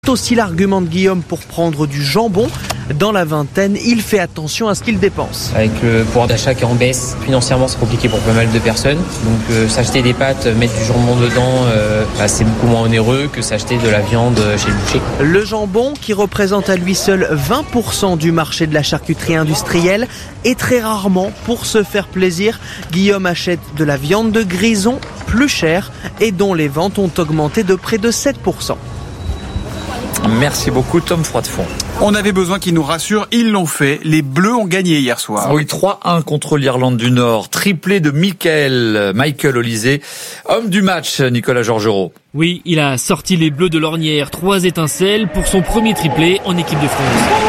Aussi l'argument de Guillaume pour prendre du jambon. Dans la vingtaine, il fait attention à ce qu'il dépense. Avec le pouvoir d'achat qui est en baisse, financièrement c'est compliqué pour pas mal de personnes. Donc s'acheter des pâtes, mettre du jambon dedans, c'est beaucoup moins onéreux que s'acheter de la viande chez le boucher. Le jambon, qui représente à lui seul 20% du marché de la charcuterie industrielle, et très rarement, pour se faire plaisir, Guillaume achète de la viande de grison plus chère et dont les ventes ont augmenté de près de 7%. Merci beaucoup Tom Froidefond. On avait besoin qu'ils nous rassurent, ils l'ont fait. Les Bleus ont gagné hier soir. Oui, 3-1 contre l'Irlande du Nord. Triplé de Michael Olise. Homme du match, Nicolas Georgerot. Oui, il a sorti les Bleus de l'ornière. 3 étincelles pour son premier triplé en équipe de France.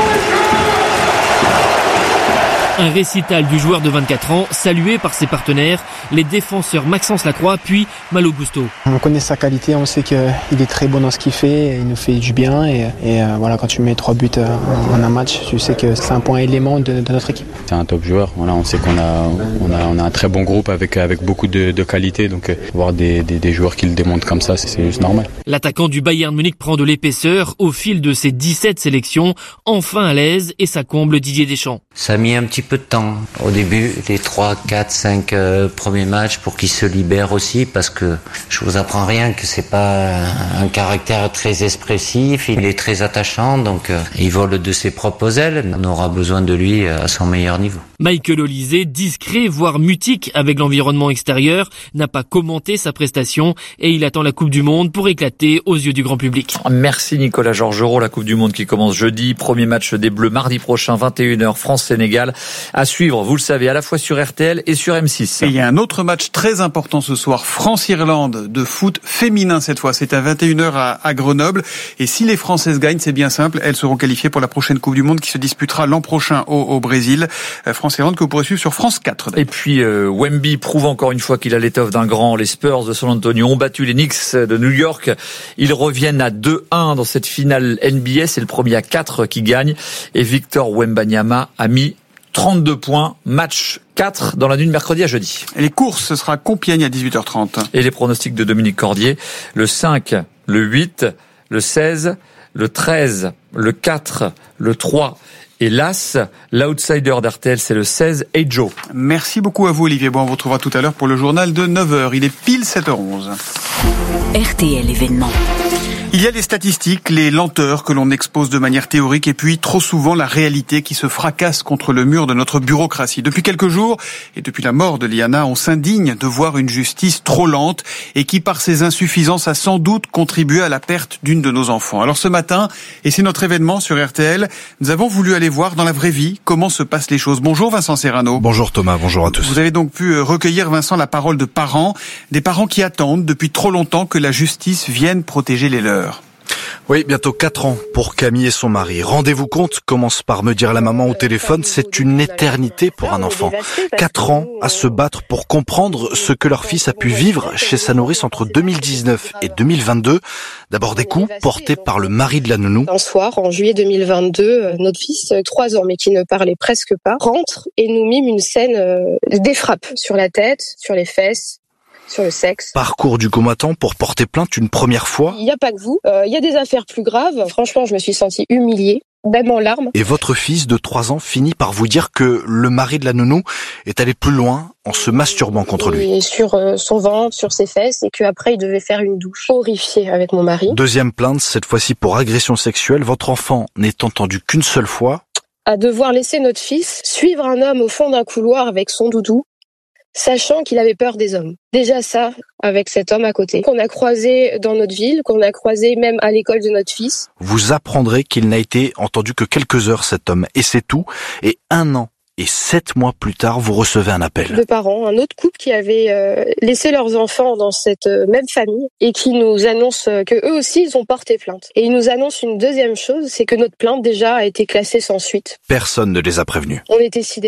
Un récital du joueur de 24 ans, salué par ses partenaires, les défenseurs Maxence Lacroix puis Malo Gusto. On connaît sa qualité, on sait qu'il est très bon dans ce qu'il fait, il nous fait du bien et voilà, quand tu mets 3 buts en un match, tu sais que c'est un point élément de notre équipe. C'est un top joueur, voilà, on sait qu'on a un très bon groupe avec beaucoup de qualité, donc voir des joueurs qui le démontrent comme ça, c'est juste normal. L'attaquant du Bayern Munich prend de l'épaisseur au fil de ses 17 sélections, enfin à l'aise et ça comble Didier Deschamps. Ça a mis un petit peu de temps au début, les 3, 4, 5 premiers matchs pour qu'il se libère aussi, parce que je vous apprends rien que c'est pas un caractère très expressif, il est très attachant, donc il vole de ses propres ailes, on aura besoin de lui à son meilleur niveau. Michael Olise, discret voire mutique avec l'environnement extérieur, n'a pas commenté sa prestation et il attend la Coupe du Monde pour éclater aux yeux du grand public. Merci Nicolas Georgerot, la Coupe du Monde qui commence jeudi, premier match des Bleus mardi prochain 21h France-Sénégal à suivre, vous le savez, à la fois sur RTL et sur M6. Et il y a un autre match très important ce soir, France-Irlande de foot féminin cette fois, c'est à 21h à Grenoble et si les Françaises gagnent, c'est bien simple, elles seront qualifiées pour la prochaine Coupe du Monde qui se disputera l'an prochain au Brésil. France-Irlande que vous pourrez suivre sur France 4. Et puis Wemby prouve encore une fois qu'il a l'étoffe d'un grand. Les Spurs de San Antonio ont battu les Knicks de New York. Ils reviennent à 2-1 dans cette finale NBA. C'est le premier à 4 qui gagne. Et Victor Wembanyama a mis 32 points. Match 4 dans la nuit de mercredi à jeudi. Et les courses, ce sera Compiègne à 18h30. Et les pronostics de Dominique Cordier. Le 5, le 8, le 16, le 13, le 4, le 3... Et l'As, l'outsider d'RTL, c'est le 16, et Joe. Merci beaucoup à vous, Olivier. Bon, on vous retrouvera tout à l'heure pour le journal de 9h. Il est pile 7h11. RTL événement. Il y a les statistiques, les lenteurs que l'on expose de manière théorique et puis trop souvent la réalité qui se fracasse contre le mur de notre bureaucratie. Depuis quelques jours et depuis la mort de Liana, on s'indigne de voir une justice trop lente et qui par ses insuffisances a sans doute contribué à la perte d'une de nos enfants. Alors ce matin, et c'est notre événement sur RTL, nous avons voulu aller voir dans la vraie vie comment se passent les choses. Bonjour Vincent Serrano. Bonjour Thomas, bonjour à tous. Vous avez donc pu recueillir, Vincent, la parole de parents, des parents qui attendent depuis trop longtemps que la justice vienne protéger les leurs. Oui, bientôt 4 ans pour Camille et son mari. Rendez-vous compte, commence par me dire la maman au téléphone, c'est une éternité pour un enfant. 4 ans à se battre pour comprendre ce que leur fils a pu vivre chez sa nourrice entre 2019 et 2022. D'abord des coups portés par le mari de la nounou. Un soir, en juillet 2022, notre fils, 3 ans mais qui ne parlait presque pas, rentre et nous mime une scène des frappes sur la tête, sur les fesses, sur le sexe. Parcours du combattant pour porter plainte une première fois. Il n'y a pas que vous, il y a des affaires plus graves. Franchement, je me suis sentie humiliée, même en larmes. Et votre fils de 3 ans finit par vous dire que le mari de la nounou est allé plus loin en se masturbant contre lui. Et sur son ventre, sur ses fesses, et qu'après il devait faire une douche. Horrifiée avec mon mari. Deuxième plainte, cette fois-ci pour agression sexuelle. Votre enfant n'est entendu qu'une seule fois. À devoir laisser notre fils suivre un homme au fond d'un couloir avec son doudou, sachant qu'il avait peur des hommes. Déjà ça, avec cet homme à côté, qu'on a croisé dans notre ville, qu'on a croisé même à l'école de notre fils. Vous apprendrez qu'il n'a été entendu que quelques heures, cet homme, et c'est tout. Et 1 an et 7 mois plus tard, vous recevez un appel. De parents, un autre couple qui avait laissé leurs enfants dans cette même famille et qui nous annonce que eux aussi, ils ont porté plainte. Et ils nous annoncent une deuxième chose, c'est que notre plainte déjà a été classée sans suite. Personne ne les a prévenus. On était sidérés.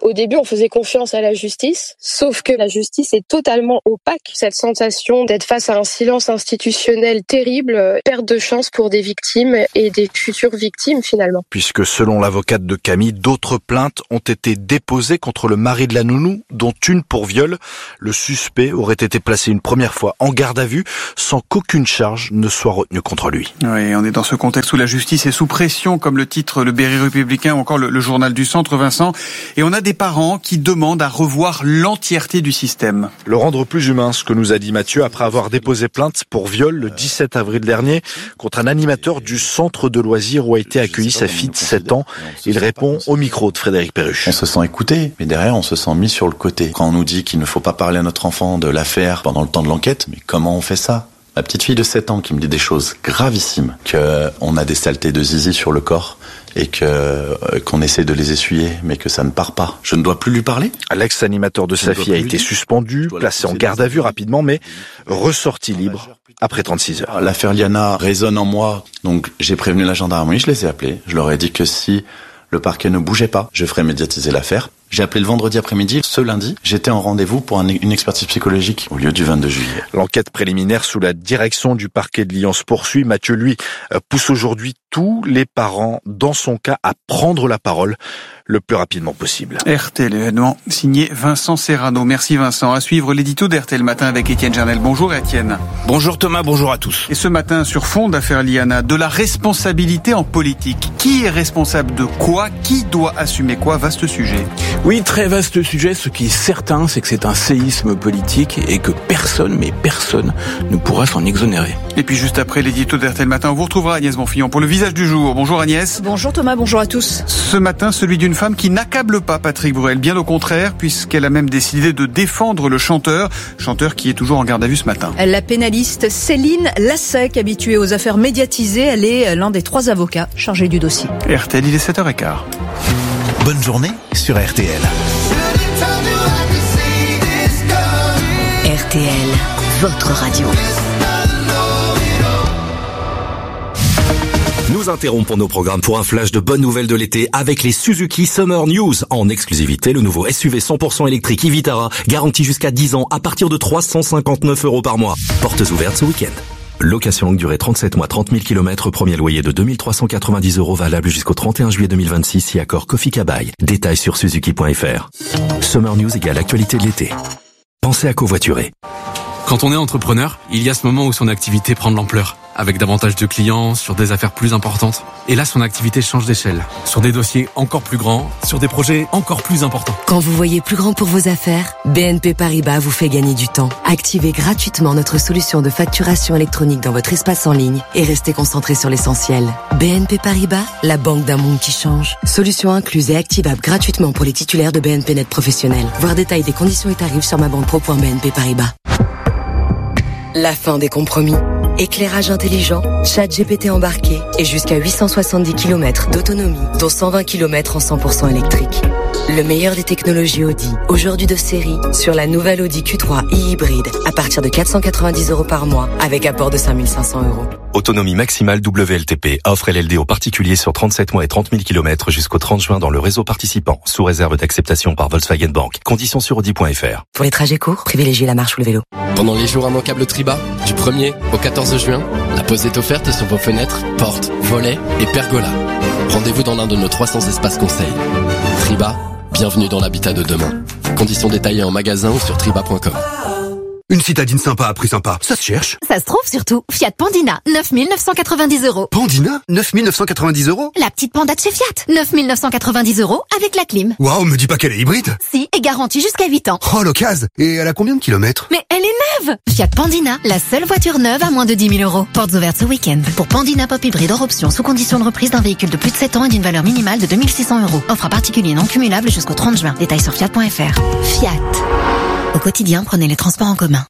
Au début, on faisait confiance à la justice, sauf que la justice est totalement opaque. Cette sensation d'être face à un silence institutionnel terrible, perte de chance pour des victimes et des futures victimes finalement. Puisque selon l'avocate de Camille, d'autres plaintes ont été déposées contre le mari de la nounou, dont une pour viol. Le suspect aurait été placé une première fois en garde à vue sans qu'aucune charge ne soit retenue contre lui. Oui, on est dans ce contexte où la justice est sous pression, comme le titre Le Berry Républicain ou encore le Journal du Centre, Vincent. Et on a des parents qui demandent à revoir l'entièreté du système. Le rendre plus humain, ce que nous a dit Mathieu après avoir déposé plainte pour viol le 17 avril dernier contre un animateur du centre de loisirs où a été accueillie sa fille de 7 ans. Il répond au micro de Frédéric Perruche. On se sent écouté, mais derrière on se sent mis sur le côté. Quand on nous dit qu'il ne faut pas parler à notre enfant de l'affaire pendant le temps de l'enquête, mais comment on fait ça ? Ma petite fille de 7 ans qui me dit des choses gravissimes, qu'on a des saletés de zizi sur le corps et qu'on essaie de les essuyer, mais que ça ne part pas. Je ne dois plus lui parler ? L'ex-animateur de sa fille a été suspendu, placé en garde à vue rapidement, mais ressorti libre après 36 heures. L'affaire Liana résonne en moi, donc j'ai prévenu la gendarmerie, je les ai appelés. Je leur ai dit que si le parquet ne bougeait pas, je ferais médiatiser l'affaire. J'ai appelé le vendredi après-midi. Ce lundi, j'étais en rendez-vous pour une expertise psychologique au lieu du 22 juillet. L'enquête préliminaire sous la direction du parquet de Lyon se poursuit. Mathieu, lui, pousse aujourd'hui tous les parents, dans son cas, à prendre la parole le plus rapidement possible. RTL, l'événement signé Vincent Serrano. Merci Vincent. À suivre l'édito d'RTL Matin avec Étienne Jarnel. Bonjour Étienne. Bonjour Thomas, bonjour à tous. Et ce matin, sur fond d'affaire Liana, de la responsabilité en politique. Qui est responsable de quoi ? Qui doit assumer quoi ? Vaste sujet. Oui, très vaste sujet. Ce qui est certain, c'est que c'est un séisme politique et que personne, mais personne, ne pourra s'en exonérer. Et puis juste après l'édito d'RTL Matin, on vous retrouvera Agnès Bonfillon pour le visage du jour. Bonjour Agnès. Bonjour Thomas, bonjour à tous. Ce matin, celui d'une femme qui n'accable pas Patrick Bruel, bien au contraire, puisqu'elle a même décidé de défendre le chanteur qui est toujours en garde à vue ce matin. La pénaliste Céline Lassec, habituée aux affaires médiatisées, elle est l'un des 3 avocats chargés du dossier. RTL, il est 7h15. Bonne journée sur RTL. RTL, votre radio. Nous interrompons nos programmes pour un flash de bonnes nouvelles de l'été avec les Suzuki Summer News. En exclusivité, le nouveau SUV 100% électrique e-Vitara, garanti jusqu'à 10 ans à partir de 359 € par mois. Portes ouvertes ce week-end. Location longue durée 37 mois, 30 000 km, premier loyer de 2390 € valable jusqu'au 31 juillet 2026 si accord Kofi Kabai. Détails sur suzuki.fr. Summer News égale actualité de l'été. Pensez à covoiturer. Quand on est entrepreneur, il y a ce moment où son activité prend de l'ampleur, avec davantage de clients, sur des affaires plus importantes. Et là, son activité change d'échelle, sur des dossiers encore plus grands, sur des projets encore plus importants. Quand vous voyez plus grand pour vos affaires, BNP Paribas vous fait gagner du temps. Activez gratuitement notre solution de facturation électronique dans votre espace en ligne et restez concentré sur l'essentiel. BNP Paribas, la banque d'un monde qui change. Solution incluse et activable gratuitement pour les titulaires de BNP Net professionnels. Voir détail des conditions et tarifs sur mabanque.pro.bnp Paribas. La fin des compromis. Éclairage intelligent, ChatGPT embarqué et jusqu'à 870 km d'autonomie, dont 120 km en 100% électrique. Le meilleur des technologies Audi, aujourd'hui de série, sur la nouvelle Audi Q3 e-hybride, à partir de 490 € par mois, avec apport de 5 500 €. Autonomie maximale WLTP. Offre LLD aux particuliers sur 37 mois et 30 000 km jusqu'au 30 juin dans le réseau participant, sous réserve d'acceptation par Volkswagen Bank. Conditions sur Audi.fr. Pour les trajets courts, privilégiez la marche ou le vélo. Pendant les jours immanquables Triba, du 1er au 14 juin, la pause est offerte sur vos fenêtres, portes, volets et pergolas. Rendez-vous dans l'un de nos 300 espaces conseils. Triba, bienvenue dans l'habitat de demain. Conditions détaillées en magasin ou sur triba.com. Une citadine sympa à prix sympa, ça se cherche. Ça se trouve surtout. Fiat Pandina, 9 990 €. Pandina, 9 990 €. La petite Panda de chez Fiat, 9 990 € avec la clim. Waouh, me dis pas qu'elle est hybride. Si, et garantie jusqu'à 8 ans. Oh, l'occasion. Et elle a combien de kilomètres? Mais elle est neuve. Fiat Pandina, la seule voiture neuve à moins de 10 000 €. Portes ouvertes ce week-end. Pour Pandina Pop Hybride hors option, sous condition de reprise d'un véhicule de plus de 7 ans et d'une valeur minimale de 2 600 €. Offre à particulier non cumulable jusqu'au 30 juin. Détails sur fiat.fr. Fiat. Au quotidien, prenez les transports en commun.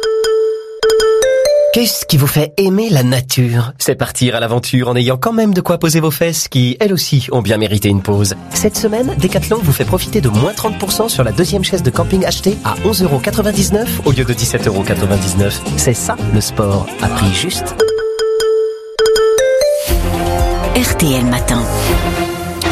Qu'est-ce qui vous fait aimer la nature? C'est partir à l'aventure en ayant quand même de quoi poser vos fesses qui, elles aussi, ont bien mérité une pause. Cette semaine, Decathlon vous fait profiter de moins 30% sur la deuxième chaise de camping achetée à 11,99 € au lieu de 17,99 €. C'est ça, le sport, à prix juste. RTL Matin.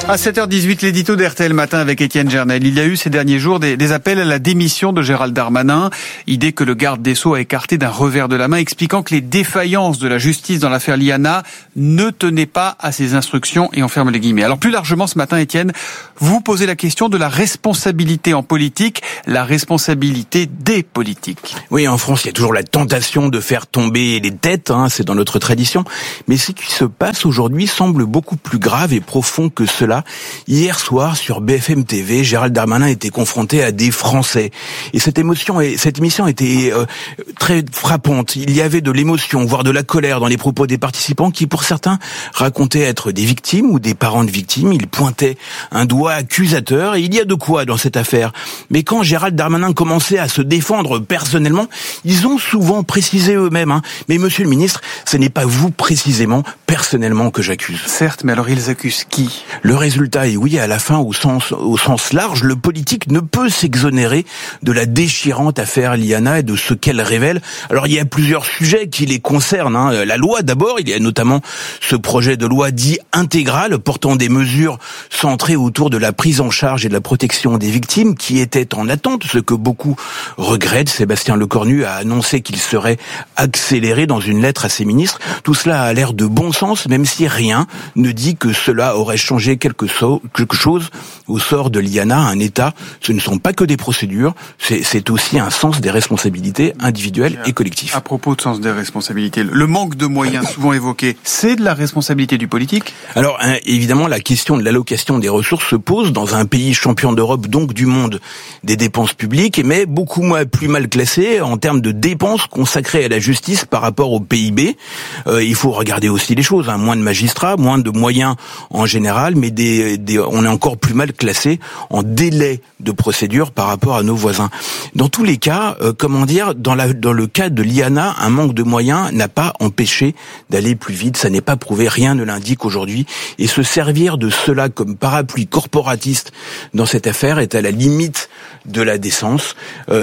À 7h18, l'édito d'RTL Matin avec Étienne Gernel. Il y a eu ces derniers jours des appels à la démission de Gérald Darmanin. Idée que le garde des Sceaux a écartée d'un revers de la main, expliquant que les défaillances de la justice dans l'affaire Liana ne tenaient pas à ses instructions, et on ferme les guillemets. Alors plus largement ce matin, Étienne, vous posez la question de la responsabilité en politique, la responsabilité des politiques. Oui, en France, il y a toujours la tentation de faire tomber les têtes, c'est dans notre tradition. Mais ce qui se passe aujourd'hui semble beaucoup plus grave et profond que cela. Hier soir, sur BFM TV, Gérald Darmanin était confronté à des Français. Et cette émission était très frappante. Il y avait de l'émotion, voire de la colère dans les propos des participants qui, pour certains, racontaient être des victimes ou des parents de victimes. Ils pointaient un doigt accusateur, et il y a de quoi dans cette affaire. Mais quand Gérald Darmanin commençait à se défendre personnellement, ils ont souvent précisé eux-mêmes, mais monsieur le ministre, ce n'est pas vous précisément, personnellement, que j'accuse. Certes, mais alors ils accusent qui ? Le résultat est oui, à la fin, au sens large, le politique ne peut s'exonérer de la déchirante affaire Liana et de ce qu'elle révèle. Alors il y a plusieurs sujets qui les concernent. La loi d'abord, il y a notamment ce projet de loi dit intégral portant des mesures centrées autour de la prise en charge et de la protection des victimes qui était en attente, ce que beaucoup regrettent. Sébastien Lecornu a annoncé qu'il serait accéléré dans une lettre à ses ministres. Tout cela a l'air de bon sens, même si rien ne dit que cela aurait changé quelque chose au sort de Liana, un État. Ce ne sont pas que des procédures, c'est aussi un sens des responsabilités individuelles et collectives. À propos de sens des responsabilités, le manque de moyens souvent évoqué, c'est de la responsabilité du politique ? Alors évidemment, la question de l'allocation des ressources se pose dans un pays champion d'Europe, donc du monde des dépenses publiques, mais beaucoup plus mal classé en termes de dépenses consacrées à la justice par rapport au PIB. Il faut regarder aussi les choses, moins de magistrats, moins de moyens en général, mais on est encore plus mal classé en délai de procédure par rapport à nos voisins. Dans tous les cas, dans le cas de Liana, un manque de moyens n'a pas empêché d'aller plus vite, ça n'est pas prouvé, rien ne l'indique aujourd'hui, et se servir de cela comme parapluie corporatiste dans cette affaire est à la limite de la décence.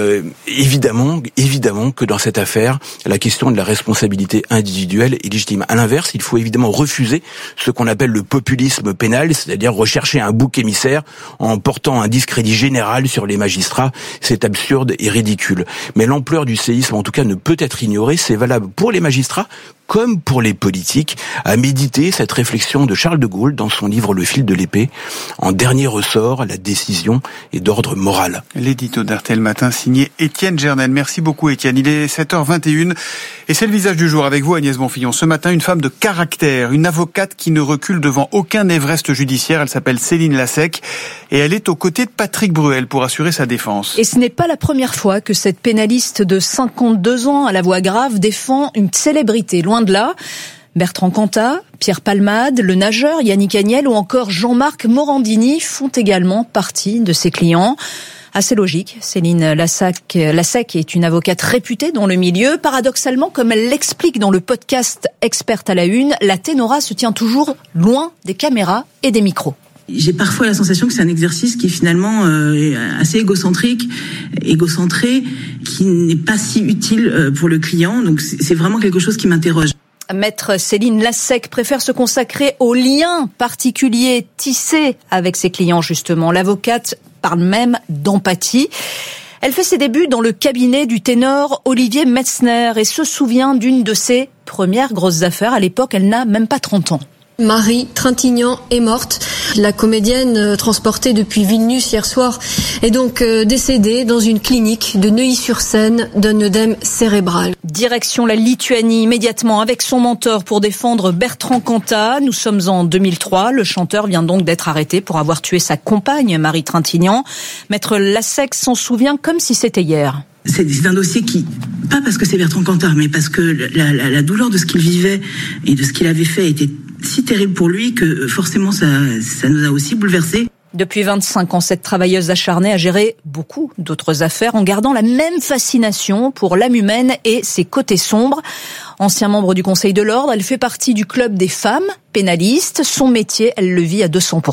Évidemment que dans cette affaire, la question de la responsabilité individuelle est légitime. À l'inverse, il faut évidemment refuser ce qu'on appelle le populisme pénal, c'est-à-dire rechercher un bouc émissaire en portant un discrédit général sur les magistrats. C'est absurde et ridicule. Mais l'ampleur du séisme, en tout cas, ne peut être ignorée. C'est valable pour les magistrats comme pour les politiques, à méditer cette réflexion de Charles de Gaulle dans son livre Le fil de l'épée. En dernier ressort, la décision est d'ordre moral. L'édito d'RTL Matin signé Étienne Gernel. Merci beaucoup Étienne. Il est 7h21 et c'est le visage du jour avec vous Agnès Bonfillon. Ce matin, une femme de caractère, une avocate qui ne recule devant aucun Everest judiciaire. Elle s'appelle Céline Lassec et elle est aux côtés de Patrick Bruel pour assurer sa défense. Et ce n'est pas la première fois que cette pénaliste de 52 ans à la voix grave défend une célébrité. Loin de là, Bertrand Cantat, Pierre Palmade, le nageur Yannick Agnel ou encore Jean-Marc Morandini font également partie de ses clients. Assez logique, Céline Lassec est une avocate réputée dans le milieu. Paradoxalement, comme elle l'explique dans le podcast Experte à la Une, la ténora se tient toujours loin des caméras et des micros. J'ai parfois la sensation que c'est un exercice qui est finalement assez égocentré, qui n'est pas si utile pour le client. Donc c'est vraiment quelque chose qui m'interroge. Maître Céline Lassec préfère se consacrer aux liens particuliers tissés avec ses clients, justement. L'avocate parle même d'empathie. Elle fait ses débuts dans le cabinet du ténor Olivier Metzner et se souvient d'une de ses premières grosses affaires. À l'époque, elle n'a même pas 30 ans. Marie Trintignant est morte. La comédienne transportée depuis Vilnius hier soir est donc décédée dans une clinique de Neuilly-sur-Seine d'un œdème cérébral. Direction la Lituanie immédiatement avec son mentor pour défendre Bertrand Cantat. Nous sommes en 2003. Le chanteur vient donc d'être arrêté pour avoir tué sa compagne Marie Trintignant. Maître Lassec s'en souvient comme si c'était hier. C'est un dossier qui, pas parce que c'est Bertrand Cantat, mais parce que la douleur de ce qu'il vivait et de ce qu'il avait fait était si terrible pour lui que forcément ça nous a aussi bouleversés. Depuis 25 ans, cette travailleuse acharnée a géré beaucoup d'autres affaires en gardant la même fascination pour l'âme humaine et ses côtés sombres. Ancien membre du Conseil de l'Ordre, elle fait partie du club des femmes pénalistes. Son métier, elle le vit à 200%.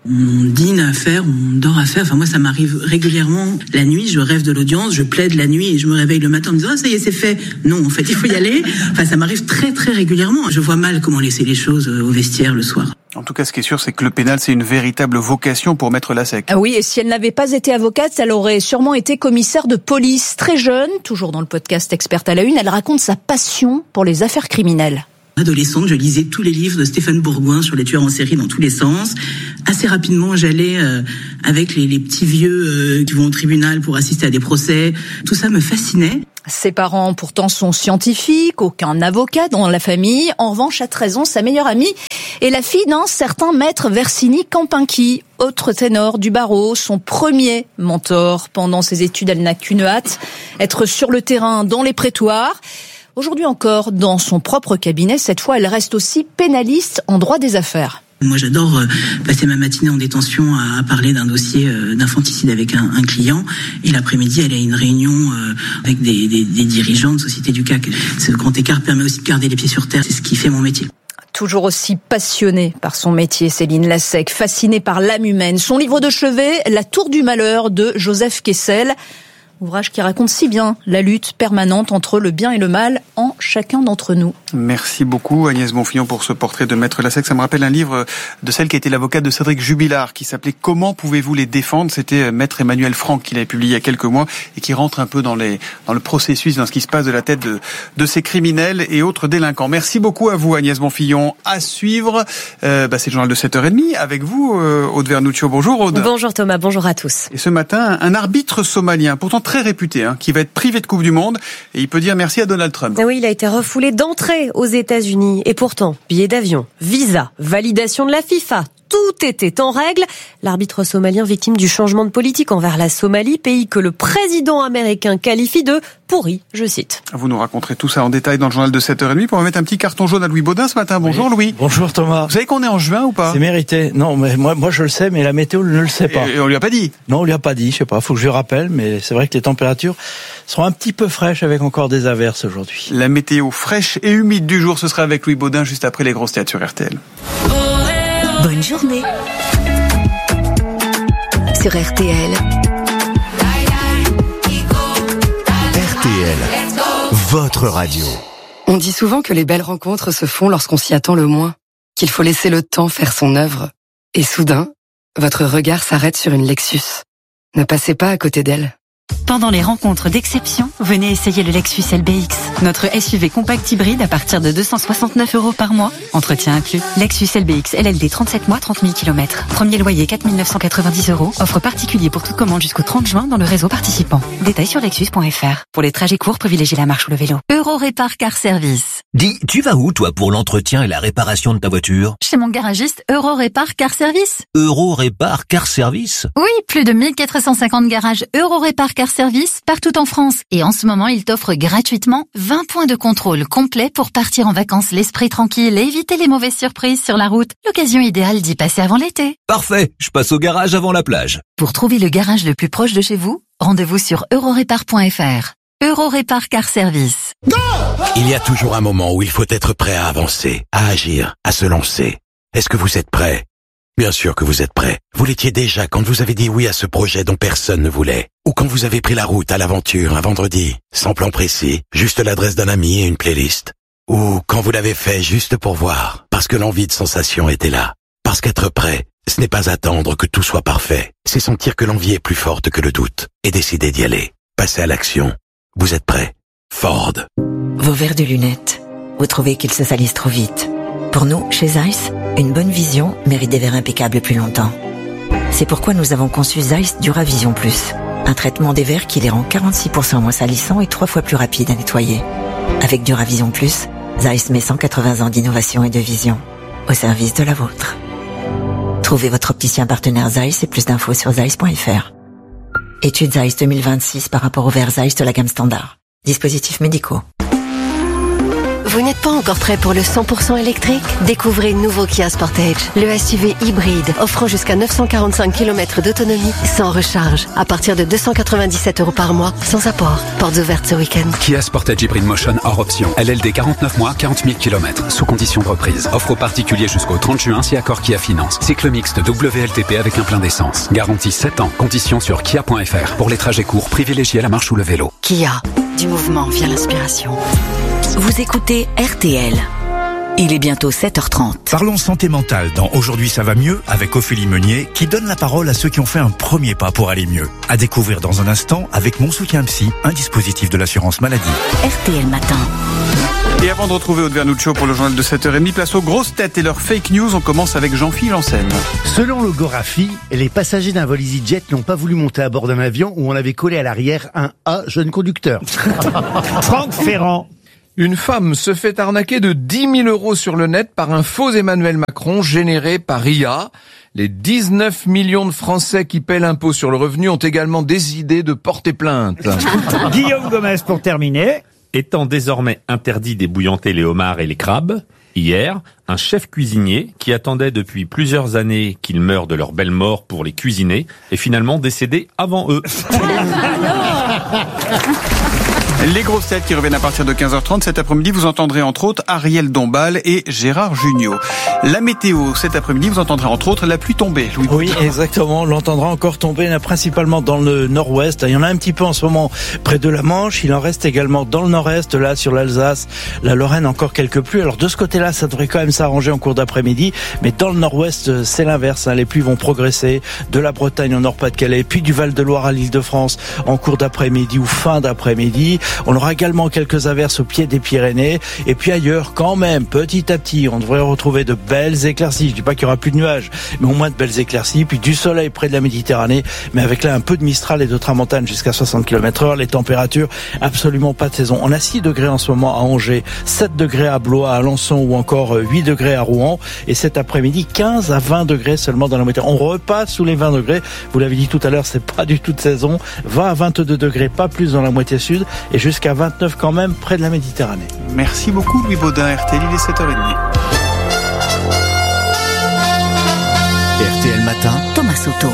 On dîne à faire, on dort à faire. Enfin, moi, ça m'arrive régulièrement. La nuit, je rêve de l'audience, je plaide la nuit et je me réveille le matin en me disant, ça y est, c'est fait. Non, en fait, il faut y aller. Enfin, ça m'arrive très, très régulièrement. Je vois mal comment laisser les choses au vestiaire le soir. En tout cas, ce qui est sûr, c'est que le pénal, c'est une véritable vocation pour Maître Lassec. Ah oui, et si elle n'avait pas été avocate, elle aurait sûrement été commissaire de police. Très jeune, toujours dans le podcast Experte à la Une, elle raconte sa passion pour les affaires criminelles. Adolescente, je lisais tous les livres de Stéphane Bourgoin sur les tueurs en série dans tous les sens. Assez rapidement, j'allais avec les petits vieux qui vont au tribunal pour assister à des procès. Tout ça me fascinait. Ses parents, pourtant, sont scientifiques, aucun avocat dans la famille. En revanche, à 13 ans, sa meilleure amie est la fille d'un certain maître Versini Campinki, autre ténor du barreau, son premier mentor. Pendant ses études, elle n'a qu'une hâte, être sur le terrain, dans les prétoires. Aujourd'hui encore, dans son propre cabinet, cette fois, elle reste aussi pénaliste en droit des affaires. Moi, j'adore passer ma matinée en détention à parler d'un dossier d'infanticide avec un client. Et l'après-midi, elle a une réunion avec des dirigeants de sociétés du CAC. Ce grand écart permet aussi de garder les pieds sur terre. C'est ce qui fait mon métier. Toujours aussi passionnée par son métier, Céline Lassec, fascinée par l'âme humaine. Son livre de chevet, La Tour du Malheur de Joseph Kessel. Ouvrage qui raconte si bien la lutte permanente entre le bien et le mal en chacun d'entre nous. Merci beaucoup Agnès Bonfillon pour ce portrait de Maître Lassec. Ça me rappelle un livre de celle qui a été l'avocate de Cédric Jubilard qui s'appelait « Comment pouvez-vous les défendre ?» C'était Maître Emmanuel Franck qui l'avait publié il y a quelques mois et qui rentre un peu dans le processus, dans ce qui se passe de la tête de ces criminels et autres délinquants. Merci beaucoup à vous Agnès Bonfillon. À suivre, c'est le journal de 7h30 avec vous Aude Vernuccio. Bonjour Aude. Bonjour Thomas, bonjour à tous. Et ce matin, un arbitre somalien, pourtant très réputé, qui va être privé de Coupe du Monde et il peut dire merci à Donald Trump. Oui, il a été refoulé d'entrée aux États-Unis et pourtant, billets d'avion, visa, validation de la FIFA, tout était en règle. L'arbitre somalien victime du changement de politique envers la Somalie, pays que le président américain qualifie de pourri, je cite. Vous nous raconterez tout ça en détail dans le journal de 7h30 pour mettre un petit carton jaune à Louis Baudin ce matin. Bonjour oui. Louis. Bonjour Thomas. Vous savez qu'on est en juin ou pas? C'est mérité. Non, mais moi je le sais, mais la météo ne le sait pas. Et on lui a pas dit? Non, on lui a pas dit, je sais pas, faut que je lui rappelle, mais c'est vrai que les températures seront un petit peu fraîches avec encore des averses aujourd'hui. La météo fraîche et humide du jour, ce sera avec Louis Baudin juste après les grosses têtes sur RTL. Bonne journée sur RTL. RTL, votre radio. On dit souvent que les belles rencontres se font lorsqu'on s'y attend le moins, qu'il faut laisser le temps faire son œuvre. Et soudain, votre regard s'arrête sur une Lexus. Ne passez pas à côté d'elle. Pendant les rencontres d'exception, venez essayer le Lexus LBX, notre SUV compact hybride à partir de 269 € par mois, entretien inclus. Lexus LBX LLD 37 mois, 30 000 km. Premier loyer 4 990 €. Offre particulier pour toute commande jusqu'au 30 juin dans le réseau participant. Détails sur lexus.fr. Pour les trajets courts, privilégiez la marche ou le vélo. Eurorépar Car Service. Dis, tu vas où toi pour l'entretien et la réparation de ta voiture? Chez mon garagiste Eurorépar Car Service. Eurorépar Car Service? Oui, plus de 1450 garages Eurorépar Car Service partout en France. Et en ce moment, il t'offre gratuitement 20 points de contrôle complets pour partir en vacances l'esprit tranquille et éviter les mauvaises surprises sur la route. L'occasion idéale d'y passer avant l'été. Parfait, je passe au garage avant la plage. Pour trouver le garage le plus proche de chez vous, rendez-vous sur eurorépar.fr. Eurorépar Car Service. Go! Il y a toujours un moment où il faut être prêt à avancer, à agir, à se lancer. Est-ce que vous êtes prêt? Bien sûr que vous êtes prêt. Vous l'étiez déjà quand vous avez dit oui à ce projet dont personne ne voulait. Ou quand vous avez pris la route à l'aventure un vendredi, sans plan précis, juste l'adresse d'un ami et une playlist. Ou quand vous l'avez fait juste pour voir, parce que l'envie de sensation était là. Parce qu'être prêt, ce n'est pas attendre que tout soit parfait. C'est sentir que l'envie est plus forte que le doute et décider d'y aller. Passer à l'action. Vous êtes prêt? Ford. Vos verres de lunettes. Vous trouvez qu'ils se salissent trop vite. Pour nous, chez Zeiss, une bonne vision mérite des verres impeccables plus longtemps. C'est pourquoi nous avons conçu Zeiss Duravision Plus. Un traitement des verres qui les rend 46% moins salissants et 3 fois plus rapides à nettoyer. Avec Duravision Plus, Zeiss met 180 ans d'innovation et de vision au service de la vôtre. Trouvez votre opticien partenaire Zeiss et plus d'infos sur zeiss.fr. Étude Zeiss 2026 par rapport aux verres Zeiss de la gamme standard. Dispositifs médicaux. Vous n'êtes pas encore prêt pour le 100% électrique? Découvrez le nouveau Kia Sportage, le SUV hybride offrant jusqu'à 945 km d'autonomie sans recharge, à partir de 297 € par mois, sans apport. Portes ouvertes ce week-end. Kia Sportage Hybrid Motion hors option. LLD 49 mois, 40 000 km, sous condition de reprise. Offre aux particuliers jusqu'au 30 juin si accord Kia Finance. Cycle mixte WLTP avec un plein d'essence. Garantie 7 ans. Conditions sur kia.fr. Pour les trajets courts, privilégiez la marche ou le vélo. Kia, du mouvement vient l'inspiration. Vous écoutez RTL. Il est bientôt 7h30. Parlons santé mentale dans Aujourd'hui ça va mieux avec Ophélie Meunier qui donne la parole à ceux qui ont fait un premier pas pour aller mieux. À découvrir dans un instant avec Mon Soutien Psy, un dispositif de l'assurance maladie. RTL Matin. Et avant de retrouver Aude Vernuccio pour le journal de 7h30, place aux grosses têtes et leurs fake news. On commence avec Jean-Philippe Janssen. Selon le Gorafi, les passagers d'un vol EasyJet n'ont pas voulu monter à bord d'un avion où on avait collé à l'arrière un A jeune conducteur. Franck Ferrand. Une femme se fait arnaquer de 10 000 € sur le net par un faux Emmanuel Macron généré par IA. Les 19 millions de Français qui paient l'impôt sur le revenu ont également décidé de porter plainte. Guillaume Gomez pour terminer. Étant désormais interdit d'ébouillanter les homards et les crabes, hier, un chef cuisinier qui attendait depuis plusieurs années qu'ils meurent de leur belle mort pour les cuisiner est finalement décédé avant eux. Les grosses têtes qui reviennent à partir de 15h30. Cet après-midi, vous entendrez entre autres Ariel Dombal et Gérard Jugnot. La météo, cet après-midi, vous entendrez entre autres la pluie tomber. Louis oui, exactement. On l'entendra encore tomber là, principalement dans le nord-ouest. Il y en a un petit peu en ce moment près de la Manche. Il en reste également dans le nord-est, là, sur l'Alsace, la Lorraine, encore quelques pluies. Alors de ce côté-là, ça devrait quand même s'arranger en cours d'après-midi. Mais dans le nord-ouest, c'est l'inverse. Les pluies vont progresser de la Bretagne au Nord-Pas-de-Calais, puis du Val-de-Loire à l'Île-de-France en cours d'après-midi ou fin d'après-midi. On aura également quelques averses au pied des Pyrénées. Et puis ailleurs, quand même, petit à petit, on devrait retrouver de belles éclaircies. Je dis pas qu'il y aura plus de nuages, mais au moins de belles éclaircies. Puis du soleil près de la Méditerranée, mais avec là un peu de Mistral et de tramontane jusqu'à 60 km/h. Les températures, absolument pas de saison. On a 6 degrés en ce moment à Angers, 7 degrés à Blois, à Alençon ou encore 8 degrés à Rouen. Et cet après-midi, 15 à 20 degrés seulement dans la moitié. On repasse sous les 20 degrés. Vous l'avez dit tout à l'heure, c'est pas du tout de saison. 20 à 22 degrés, pas plus dans la moitié sud. Et jusqu'à 29 quand même près de la Méditerranée. Merci beaucoup Louis Baudin, RTL, il est 7h30. RTL Matin, Thomas Soto.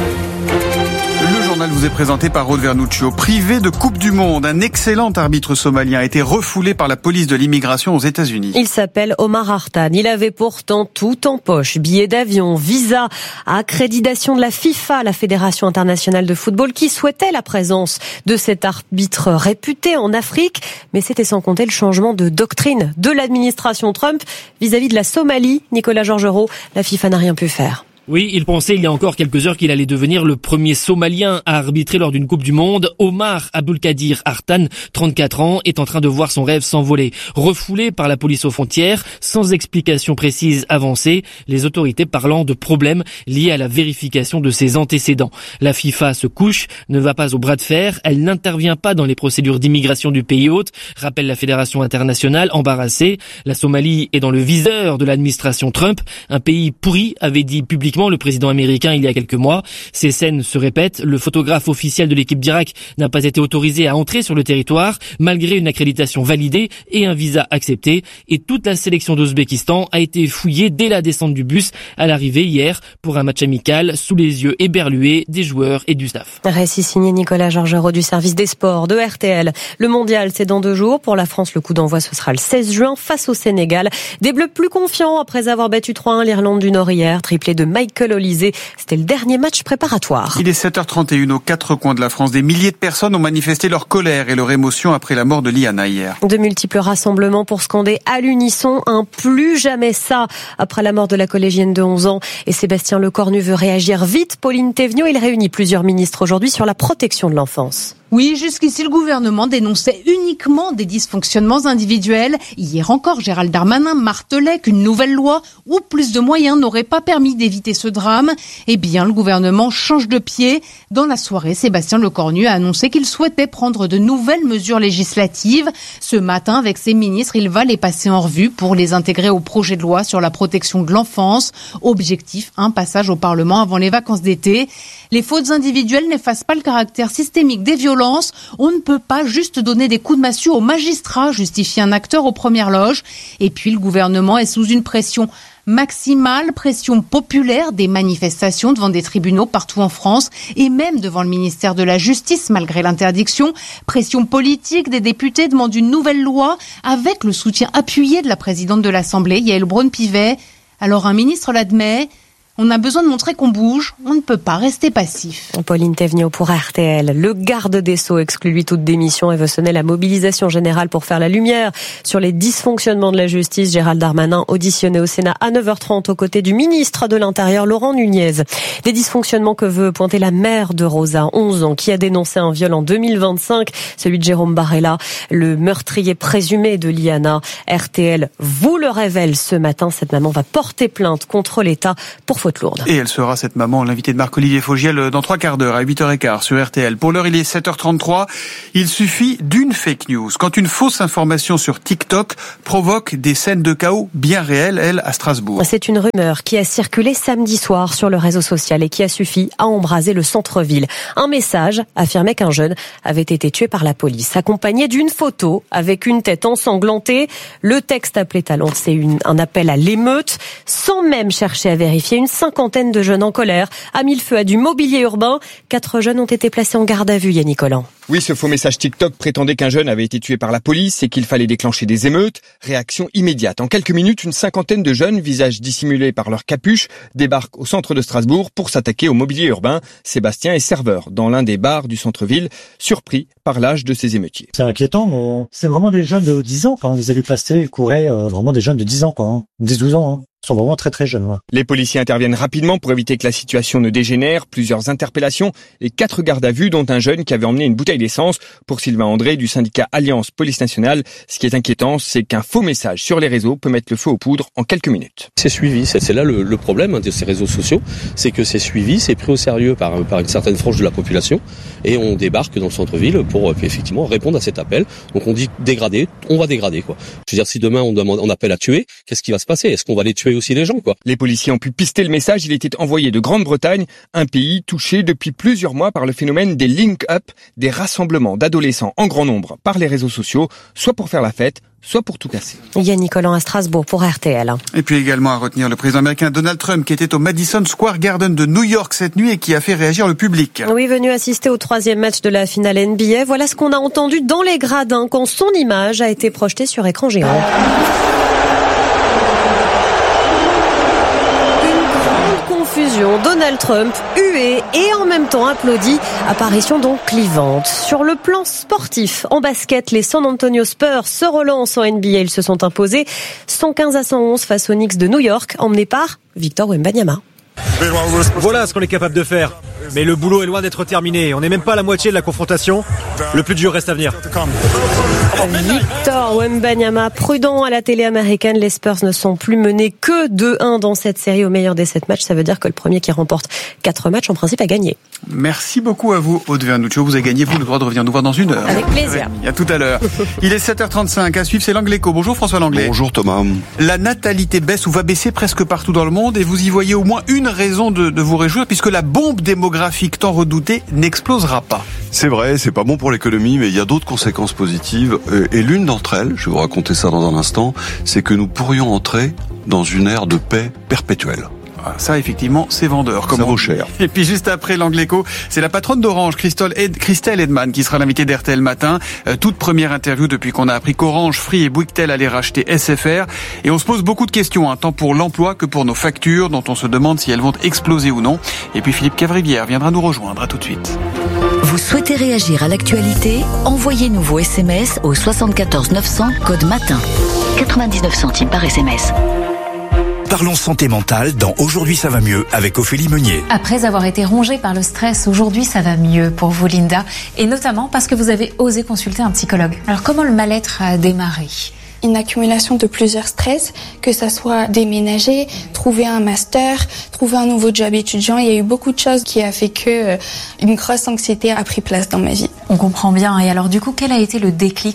Le journal vous est présenté par Aude Vernuccio. Privé de Coupe du Monde, un excellent arbitre somalien a été refoulé par la police de l'immigration aux États-Unis. Il s'appelle Omar Hartan. Il avait pourtant tout en poche. Billets d'avion, visa, accréditation de la FIFA, la Fédération internationale de football, qui souhaitait la présence de cet arbitre réputé en Afrique. Mais c'était sans compter le changement de doctrine de l'administration Trump vis-à-vis de la Somalie. Nicolas Georgerot, la FIFA n'a rien pu faire. Oui, il pensait il y a encore quelques heures qu'il allait devenir le premier Somalien à arbitrer lors d'une Coupe du Monde. Omar Abdulkadir Hartan, 34 ans, est en train de voir son rêve s'envoler. Refoulé par la police aux frontières, sans explication précise avancée, les autorités parlant de problèmes liés à la vérification de ses antécédents. La FIFA se couche, ne va pas au bras de fer, elle n'intervient pas dans les procédures d'immigration du pays hôte, rappelle la Fédération internationale embarrassée. La Somalie est dans le viseur de l'administration Trump, un pays pourri, avait dit publiquement le président américain il y a quelques mois. Ces scènes se répètent. Le photographe officiel de l'équipe d'Irak n'a pas été autorisé à entrer sur le territoire malgré une accréditation validée et un visa accepté. Et toute la sélection d'Ouzbékistan a été fouillée dès la descente du bus à l'arrivée hier pour un match amical sous les yeux éberlués des joueurs et du staff. Récit signé Nicolas Georgerot du service des sports de RTL. Le mondial, c'est dans 2 jours. Pour la France, le coup d'envoi, ce sera le 16 juin face au Sénégal. Des Bleus plus confiants après avoir battu 3-1 l'Irlande du Nord hier. Triplé de Michael Olysée. C'était le dernier match préparatoire. Il est 7h31 aux 4 coins de la France. Des milliers de personnes ont manifesté leur colère et leur émotion après la mort de Liana hier. De multiples rassemblements pour scander à l'unisson un plus jamais ça après la mort de la collégienne de 11 ans. Et Sébastien Lecornu veut réagir vite. Pauline Thévenot, il réunit plusieurs ministres aujourd'hui sur la protection de l'enfance. Oui, jusqu'ici, le gouvernement dénonçait uniquement des dysfonctionnements individuels. Hier encore, Gérald Darmanin martelait qu'une nouvelle loi ou plus de moyens n'aurait pas permis d'éviter ce drame. Eh bien, le gouvernement change de pied. Dans la soirée, Sébastien Lecornu a annoncé qu'il souhaitait prendre de nouvelles mesures législatives. Ce matin, avec ses ministres, il va les passer en revue pour les intégrer au projet de loi sur la protection de l'enfance. Objectif, un passage au Parlement avant les vacances d'été. Les fautes individuelles n'effacent pas le caractère systémique des violences. On ne peut pas juste donner des coups de massue aux magistrats, justifie un acteur aux premières loges. Et puis le gouvernement est sous une pression maximale, pression populaire, des manifestations devant des tribunaux partout en France et même devant le ministère de la Justice malgré l'interdiction. Pression politique, des députés demandent une nouvelle loi avec le soutien appuyé de la présidente de l'Assemblée, Yaël Braun-Pivet. Alors un ministre l'admet, on a besoin de montrer qu'on bouge, on ne peut pas rester passif. Pauline Théveniot pour RTL. Le garde des Sceaux exclut lui toute démission et veut sonner la mobilisation générale pour faire la lumière sur les dysfonctionnements de la justice. Gérald Darmanin auditionné au Sénat à 9h30 aux côtés du ministre de l'Intérieur Laurent Nunez. Des dysfonctionnements que veut pointer la mère de Rosa, 11 ans, qui a dénoncé un viol en 2025, celui de Jérôme Barella, le meurtrier présumé de Liana. RTL vous le révèle ce matin, cette maman va porter plainte contre l'État pour faute lourde. Et elle sera, cette maman, l'invitée de Marc-Olivier Fogiel dans 3 quarts d'heure à 8h15 sur RTL. Pour l'heure, il est 7h33. Il suffit d'une fake news. Quand une fausse information sur TikTok provoque des scènes de chaos bien réelles, elle, à Strasbourg. C'est une rumeur qui a circulé samedi soir sur le réseau social et qui a suffi à embraser le centre-ville. Un message affirmait qu'un jeune avait été tué par la police, accompagné d'une photo avec une tête ensanglantée. Le texte appelait à lancer un appel à l'émeute, sans même chercher à vérifier. Une cinquantaine de jeunes en colère a mis le feu à du mobilier urbain. 4 jeunes ont été placés en garde à vue, Yannick Collant. Oui, ce faux message TikTok prétendait qu'un jeune avait été tué par la police et qu'il fallait déclencher des émeutes. Réaction immédiate. En quelques minutes, une cinquantaine de jeunes, visages dissimulés par leur capuche, débarquent au centre de Strasbourg pour s'attaquer au mobilier urbain. Sébastien est serveur dans l'un des bars du centre-ville, surpris par l'âge de ces émeutiers. C'est inquiétant, mais c'est vraiment des jeunes de 10 ans. Quand vous allez passer, couraient, vraiment des jeunes de 10 ans, 10-12 ans. Ils sont vraiment très très jeunes. Ouais. Les policiers interviennent rapidement pour éviter que la situation ne dégénère. Plusieurs interpellations et 4 gardes à vue, dont un jeune qui avait emmené une bouteille d'essence. Pour Sylvain André du syndicat Alliance Police Nationale, ce qui est inquiétant, c'est qu'un faux message sur les réseaux peut mettre le feu aux poudres en quelques minutes. C'est suivi, c'est là le problème de ces réseaux sociaux, c'est que c'est suivi, c'est pris au sérieux par une certaine frange de la population et on débarque dans le centre-ville pour effectivement répondre à cet appel. Donc on dit dégrader, on va dégrader quoi. Je veux dire, si demain on appelle à tuer, qu'est-ce qui va se passer? Est-ce qu'on va les tuer aussi les gens quoi? Les policiers ont pu pister le message, il était envoyé de Grande-Bretagne, un pays touché depuis plusieurs mois par le phénomène des link-up, des rassemblements d'adolescents en grand nombre par les réseaux sociaux, soit pour faire la fête, soit pour tout casser. Yannick Collant à Strasbourg pour RTL. Et puis également à retenir le président américain Donald Trump qui était au Madison Square Garden de New York cette nuit et qui a fait réagir le public. Oui, venu assister au 3e match de la finale NBA. Voilà ce qu'on a entendu dans les gradins quand son image a été projetée sur écran géant. Donald Trump hué et en même temps applaudi. Apparition donc clivante. Sur le plan sportif, en basket, les San Antonio Spurs se relancent en NBA. Ils se sont imposés 115-111 face aux Knicks de New York, emmenés par Victor Wembanyama. Voilà ce qu'on est capable de faire. Mais le boulot est loin d'être terminé. On n'est même pas à la moitié de la confrontation. Le plus dur reste à venir. Victor Wembanyama, prudent à la télé américaine. Les Spurs ne sont plus menés que 2-1 dans cette série au meilleur des 7 matchs. Ça veut dire que le premier qui remporte 4 matchs, en principe, a gagné. Merci beaucoup à vous, Aude Vernuccio. Vous avez gagné, vous, le droit de revenir nous voir dans 1 heure. Avec plaisir. À tout à l'heure. Il est 7h35. À suivre, c'est l'Anglais Co. Bonjour François Langlais. Bonjour Thomas. La natalité baisse ou va baisser presque partout dans le monde et vous y voyez au moins une raison de vous réjouir puisque la bombe démographique tant redoutée n'explosera pas. C'est vrai, c'est pas bon pour l'économie, mais il y a d'autres conséquences positives. Et l'une d'entre elles, je vais vous raconter ça dans un instant, c'est que nous pourrions entrer dans une ère de paix perpétuelle. Ça, effectivement, c'est vendeur. Ça vaut cher. Et puis, juste après l'Anglais Co, c'est la patronne d'Orange, Christelle Edman, qui sera l'invitée d'RTL Matin. Toute première interview depuis qu'on a appris qu'Orange, Free et Bouygues allaient racheter SFR. Et on se pose beaucoup de questions, tant pour l'emploi que pour nos factures, dont on se demande si elles vont exploser ou non. Et puis, Philippe Cavrivière viendra nous rejoindre. À tout de suite. Vous souhaitez réagir à l'actualité? Envoyez-nous vos SMS au 74 900, code matin. 99 centimes par SMS. Parlons santé mentale dans Aujourd'hui ça va mieux avec Ophélie Meunier. Après avoir été rongée par le stress, aujourd'hui ça va mieux pour vous Linda, et notamment parce que vous avez osé consulter un psychologue. Alors comment le mal-être a démarré ? Une accumulation de plusieurs stress, que ça soit déménager, trouver un master, trouver un nouveau job étudiant. Il y a eu beaucoup de choses qui a fait que une grosse anxiété a pris place dans ma vie. On comprend bien. Et alors du coup, quel a été le déclic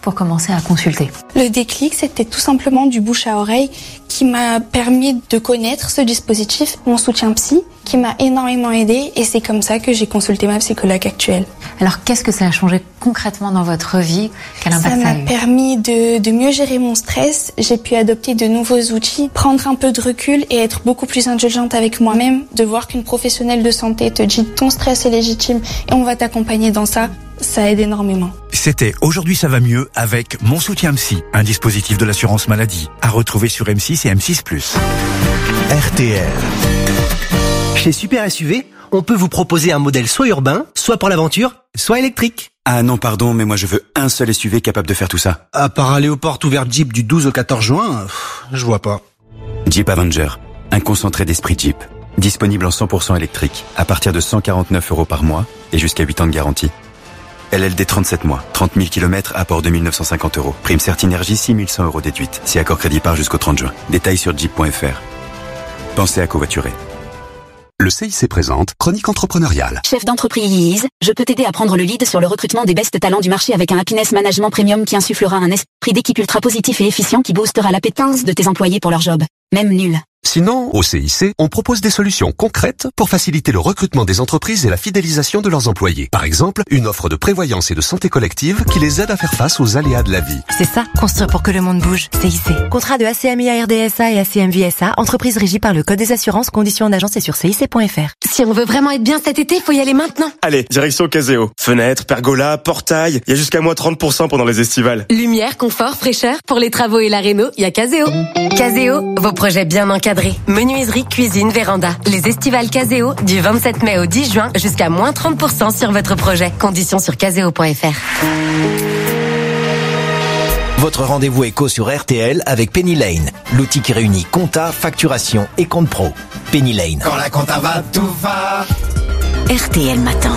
pour commencer à consulter? Le déclic, c'était tout simplement du bouche à oreille qui m'a permis de connaître ce dispositif, mon soutien psy, qui m'a énormément aidée, et c'est comme ça que j'ai consulté ma psychologue actuelle. Alors qu'est-ce que ça a changé concrètement dans votre vie? Quel impact ça a eu? Ça m'a permis de mieux gérer mon stress, j'ai pu adopter de nouveaux outils, prendre un peu de recul et être beaucoup plus indulgente avec moi-même, de voir qu'une professionnelle de santé te dit ton stress est légitime et on va t'accompagner dans ça. Ça aide énormément. C'était Aujourd'hui ça va mieux avec Mon Soutien Psy, un dispositif de l'assurance maladie, à retrouver sur M6 et M6+. RTL. Chez Super SUV, on peut vous proposer un modèle soit urbain, soit pour l'aventure, soit électrique. Ah non, pardon, mais moi je veux un seul SUV capable de faire tout ça. À part aller aux portes ouvertes Jeep du 12 au 14 juin, je vois pas. Jeep Avenger, un concentré d'esprit Jeep. Disponible en 100% électrique, à partir de 149 € par mois et jusqu'à 8 ans de garantie. LLD 37 mois, 30 000 km, apport 2 950 €. Prime Certinergie, 6 100 € déduite. Si accord crédit part jusqu'au 30 juin. Détails sur jeep.fr. Pensez à covoiturer. Le CIC présente Chronique entrepreneuriale. Chef d'entreprise, je peux t'aider à prendre le lead sur le recrutement des best talents du marché avec un Happiness Management Premium qui insufflera un esprit d'équipe ultra positif et efficient qui boostera l'appétence de tes employés pour leur job. Même nul. Sinon, au CIC, on propose des solutions concrètes pour faciliter le recrutement des entreprises et la fidélisation de leurs employés. Par exemple, une offre de prévoyance et de santé collective qui les aide à faire face aux aléas de la vie. C'est ça, construire pour que le monde bouge. CIC. Contrat de ACMI RDSA et ACMVSA, entreprise régie par le Code des assurances, conditions en agence et sur CIC.fr. Si on veut vraiment être bien cet été, faut y aller maintenant. Allez, direction Caseo. Fenêtres, pergola, portail, il y a jusqu'à moins 30% pendant les estivales. Lumière, confort, fraîcheur, pour les travaux et la réno, il y a Caseo. Caseo, vos projets bien encadrés. Menuiserie, cuisine, véranda. Les estivales Caseo du 27 mai au 10 juin jusqu'à moins 30% sur votre projet. Conditions sur caseo.fr. Votre rendez-vous éco sur RTL avec Penny Lane, l'outil qui réunit compta, facturation et compte pro. Penny Lane. Quand la compta va, tout va. RTL Matin.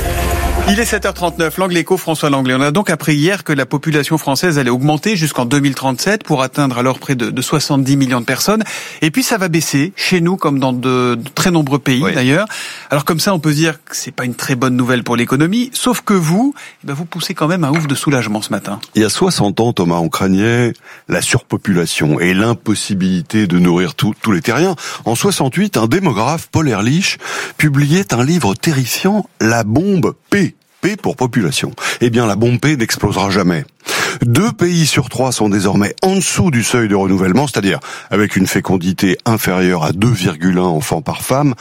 Il est 7h39, l'Angle Éco, François Langlais. On a donc appris hier que la population française allait augmenter jusqu'en 2037 pour atteindre alors près de 70 millions de personnes. Et puis ça va baisser, chez nous comme dans de très nombreux pays d'ailleurs. Alors comme ça, on peut se dire que c'est pas une très bonne nouvelle pour l'économie, sauf que vous poussez quand même un ouf de soulagement ce matin. Il y a 60 ans, Thomas, on craignait la surpopulation et l'impossibilité de nourrir tous les terriens. En 68, un démographe, Paul Ehrlich, publiait un livre terrifiant, La bombe P. P pour population. Eh bien, la bombe P n'explosera jamais. 2 pays sur 3 sont désormais en dessous du seuil de renouvellement, c'est-à-dire avec une fécondité inférieure à 2,1 enfants par femme.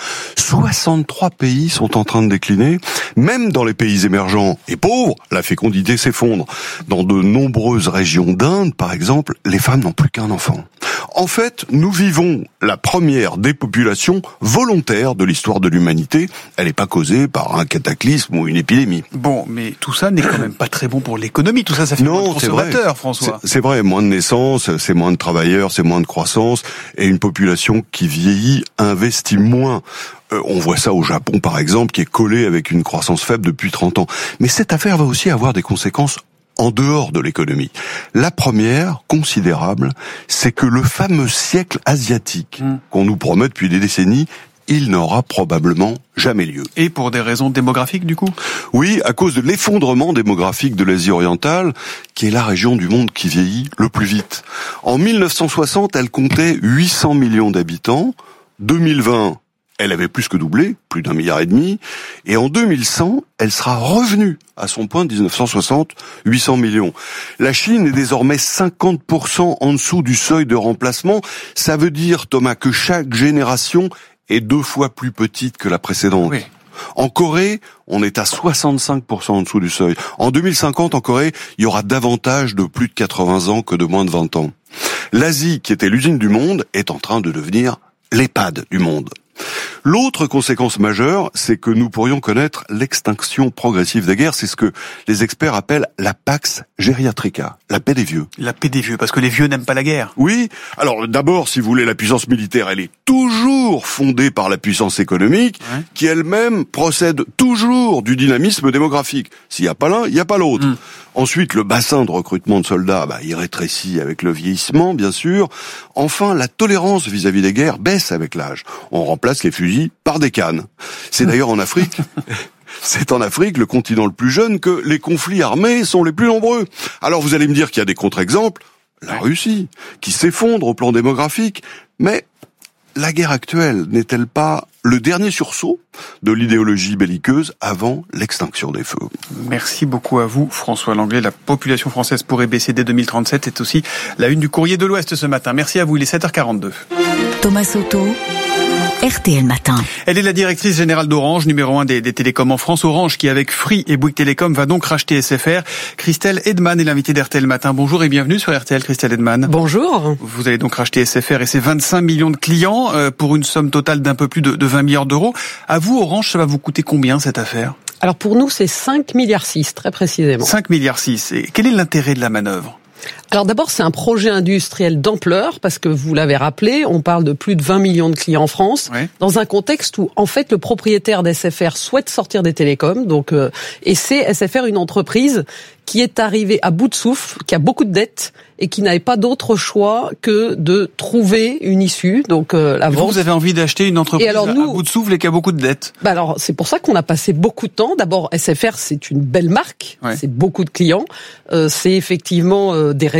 63 pays sont en train de décliner. Même dans les pays émergents et pauvres, la fécondité s'effondre. Dans de nombreuses régions d'Inde, par exemple, les femmes n'ont plus qu'un enfant. En fait, nous vivons la première dépopulation volontaire de l'histoire de l'humanité. Elle n'est pas causée par un cataclysme ou une épidémie. Bon, mais tout ça n'est quand même pas très bon pour l'économie. Tout ça, ça fait moins de consommateurs, François. C'est vrai, moins de naissances, c'est moins de travailleurs, c'est moins de croissance, et une population qui vieillit investit moins. On voit ça au Japon, par exemple, qui est collé avec une croissance faible depuis 30 ans. Mais cette affaire va aussi avoir des conséquences en dehors de l'économie. La première, considérable, c'est que le fameux siècle asiatique qu'on nous promet depuis des décennies, il n'aura probablement jamais lieu. Et pour des raisons démographiques, du coup ? Oui, à cause de l'effondrement démographique de l'Asie orientale, qui est la région du monde qui vieillit le plus vite. En 1960, elle comptait 800 millions d'habitants. 2020, elle avait plus que doublé, plus d'1,5 milliard. Et en 2100, elle sera revenue à son point de 1960, 800 millions. La Chine est désormais 50% en dessous du seuil de remplacement. Ça veut dire, Thomas, que chaque génération est 2 fois plus petite que la précédente. Oui. En Corée, on est à 65% en dessous du seuil. En 2050, en Corée, il y aura davantage de plus de 80 ans que de moins de 20 ans. L'Asie, qui était l'usine du monde, est en train de devenir l'EHPAD du monde. L'autre conséquence majeure, c'est que nous pourrions connaître l'extinction progressive des guerres. C'est ce que les experts appellent la Pax Geriatrica, la paix des vieux. La paix des vieux, parce que les vieux n'aiment pas la guerre. Oui. Alors d'abord, si vous voulez, la puissance militaire, elle est toujours fondée par la puissance économique, qui elle-même procède toujours du dynamisme démographique. S'il n'y a pas l'un, il n'y a pas l'autre. Ensuite, le bassin de recrutement de soldats, il rétrécit avec le vieillissement, bien sûr. Enfin, la tolérance vis-à-vis des guerres baisse avec l'âge. On remplace les fusils accueillis par des cannes. C'est d'ailleurs en Afrique... C'est en Afrique, le continent le plus jeune, que les conflits armés sont les plus nombreux. Alors vous allez me dire qu'il y a des contre-exemples, la Russie, qui s'effondre au plan démographique, mais la guerre actuelle n'est-elle pas le dernier sursaut de l'idéologie belliqueuse avant l'extinction des feux? Merci beaucoup à vous, François Langlais. La population française pourrait baisser dès 2037. C'est aussi la une du Courrier de l'Ouest ce matin. Merci à vous, il est 7h42. Thomas Soto, RTL Matin. Elle est la directrice générale d'Orange, numéro 1 des télécoms en France. Orange qui, avec Free et Bouygues Télécom, va donc racheter SFR. Christelle Edman est l'invitée d'RTL Matin. Bonjour et bienvenue sur RTL, Christelle Edman. Bonjour. Vous allez donc racheter SFR et ses 25 millions de clients pour une somme totale d'un peu plus de 20 milliards d'euros. À vous, Orange, ça va vous coûter combien cette affaire? Alors pour nous, c'est 5,6 milliards, très précisément. 5,6 milliards. Et quel est l'intérêt de la manœuvre? Alors d'abord, c'est un projet industriel d'ampleur, parce que vous l'avez rappelé, on parle de plus de 20 millions de clients en France, dans un contexte où, en fait, le propriétaire d'SFR souhaite sortir des télécoms, donc, et c'est SFR, une entreprise qui est arrivée à bout de souffle, qui a beaucoup de dettes, et qui n'avait pas d'autre choix que de trouver une issue, donc la vente. Vous avez envie d'acheter une entreprise à bout de souffle et qui a beaucoup de dettes? Alors, c'est pour ça qu'on a passé beaucoup de temps. D'abord, SFR, c'est une belle marque, c'est beaucoup de clients, c'est effectivement des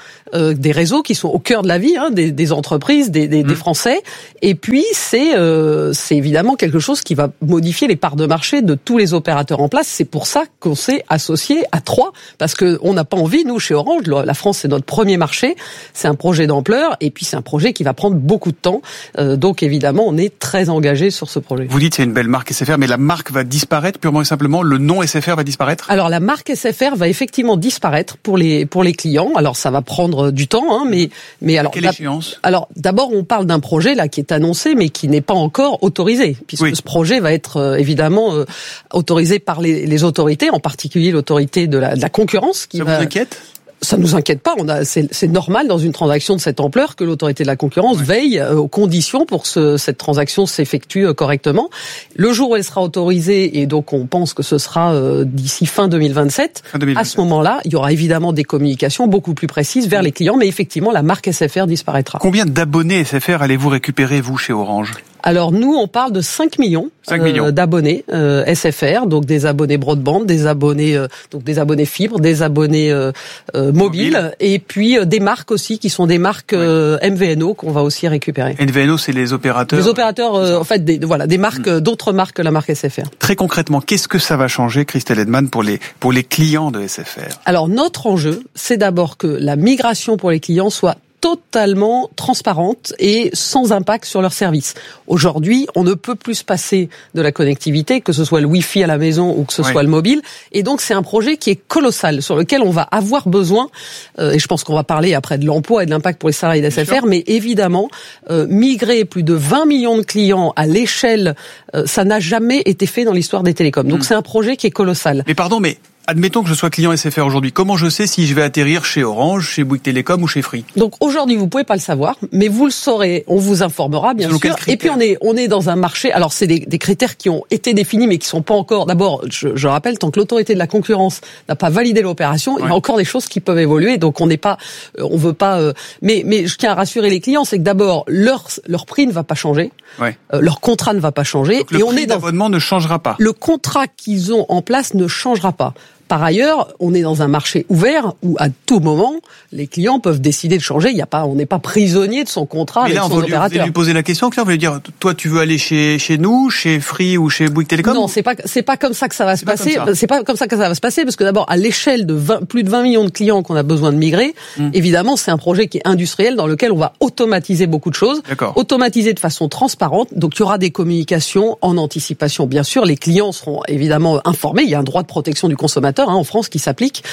réseaux qui sont au cœur de la vie des entreprises, des Français. Et puis c'est évidemment quelque chose qui va modifier les parts de marché de tous les opérateurs en place. C'est pour ça qu'on s'est associé à 3, parce que on n'a pas envie, nous chez Orange, la France c'est notre premier marché, c'est un projet d'ampleur et puis c'est un projet qui va prendre beaucoup de temps. Donc évidemment on est très engagé sur ce projet. Vous dites c'est une belle marque SFR, mais la marque va disparaître purement et simplement, le nom SFR va disparaître? Alors la marque SFR va effectivement disparaître pour les clients. Alors ça va prendre du temps, mais alors. Quelle échéance? Alors d'abord on parle d'un projet là qui est annoncé, mais qui n'est pas encore autorisé, puisque ce projet va être évidemment autorisé par les autorités, en particulier l'autorité de la concurrence. Ça vous inquiète? Ça nous inquiète pas. C'est normal dans une transaction de cette ampleur que l'autorité de la concurrence veille aux conditions pour que cette transaction s'effectue correctement. Le jour où elle sera autorisée, et donc on pense que ce sera d'ici fin 2027, à ce moment-là, il y aura évidemment des communications beaucoup plus précises vers les clients, mais effectivement, la marque SFR disparaîtra. Combien d'abonnés SFR allez-vous récupérer, vous, chez Orange? Alors nous, on parle de 5 millions, d'abonnés SFR, donc des abonnés broadband, des abonnés fibres, des abonnés mobiles, et puis des marques aussi qui sont des marques MVNO qu'on va aussi récupérer. MVNO, c'est les opérateurs. Les opérateurs, en fait, des marques, d'autres marques que la marque SFR. Très concrètement, qu'est-ce que ça va changer, Christelle Edman, pour les clients de SFR? Alors notre enjeu, c'est d'abord que la migration pour les clients soit totalement transparente et sans impact sur leurs services. Aujourd'hui, on ne peut plus se passer de la connectivité, que ce soit le Wi-Fi à la maison ou que ce soit le mobile. Et donc, c'est un projet qui est colossal, sur lequel on va avoir besoin, et je pense qu'on va parler après de l'emploi et de l'impact pour les salariés d'SFR, mais évidemment, migrer plus de 20 millions de clients à l'échelle, ça n'a jamais été fait dans l'histoire des télécoms. Donc, c'est un projet qui est colossal. Mais pardon, mais admettons que je sois client SFR aujourd'hui. Comment je sais si je vais atterrir chez Orange, chez Bouygues Télécom ou chez Free? Donc aujourd'hui, vous pouvez pas le savoir, mais vous le saurez. On vous informera, bien sûr. Et puis on est dans un marché. Alors c'est des critères qui ont été définis, mais qui sont pas encore. D'abord, je rappelle, tant que l'autorité de la concurrence n'a pas validé l'opération, il y a encore des choses qui peuvent évoluer. Donc on veut pas. Mais je tiens à rassurer les clients, c'est que d'abord leur prix ne va pas changer, leur contrat ne va pas changer. Donc, le prix d'abonnement ne changera pas. Le contrat qu'ils ont en place ne changera pas. Par ailleurs, on est dans un marché ouvert où à tout moment, les clients peuvent décider de changer. On n'est pas prisonnier de son contrat avec son opérateur. Vous allez lui poser la question, vous allez dire, toi, tu veux aller chez nous, chez Free ou chez Bouygues Télécom? Non, c'est pas comme ça que ça va se passer. C'est pas comme ça que ça va se passer, parce que d'abord, à l'échelle de plus de 20 millions de clients qu'on a besoin de migrer, évidemment, c'est un projet qui est industriel dans lequel on va automatiser beaucoup de choses, automatiser de façon transparente. Donc, il y aura des communications en anticipation. Bien sûr, les clients seront évidemment informés. Il y a un droit de protection du consommateur en France qui s'applique,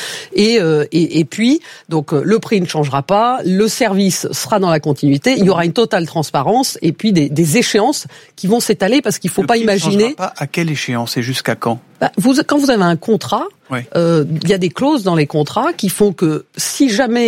et puis donc le prix ne changera pas, le service sera dans la continuité, il y aura une totale transparence et puis des échéances qui vont s'étaler, parce qu'il faut pas imaginer. Ne changera pas à quelle échéance et jusqu'à quand? Quand vous avez un contrat, il y a des clauses dans les contrats qui font que si jamais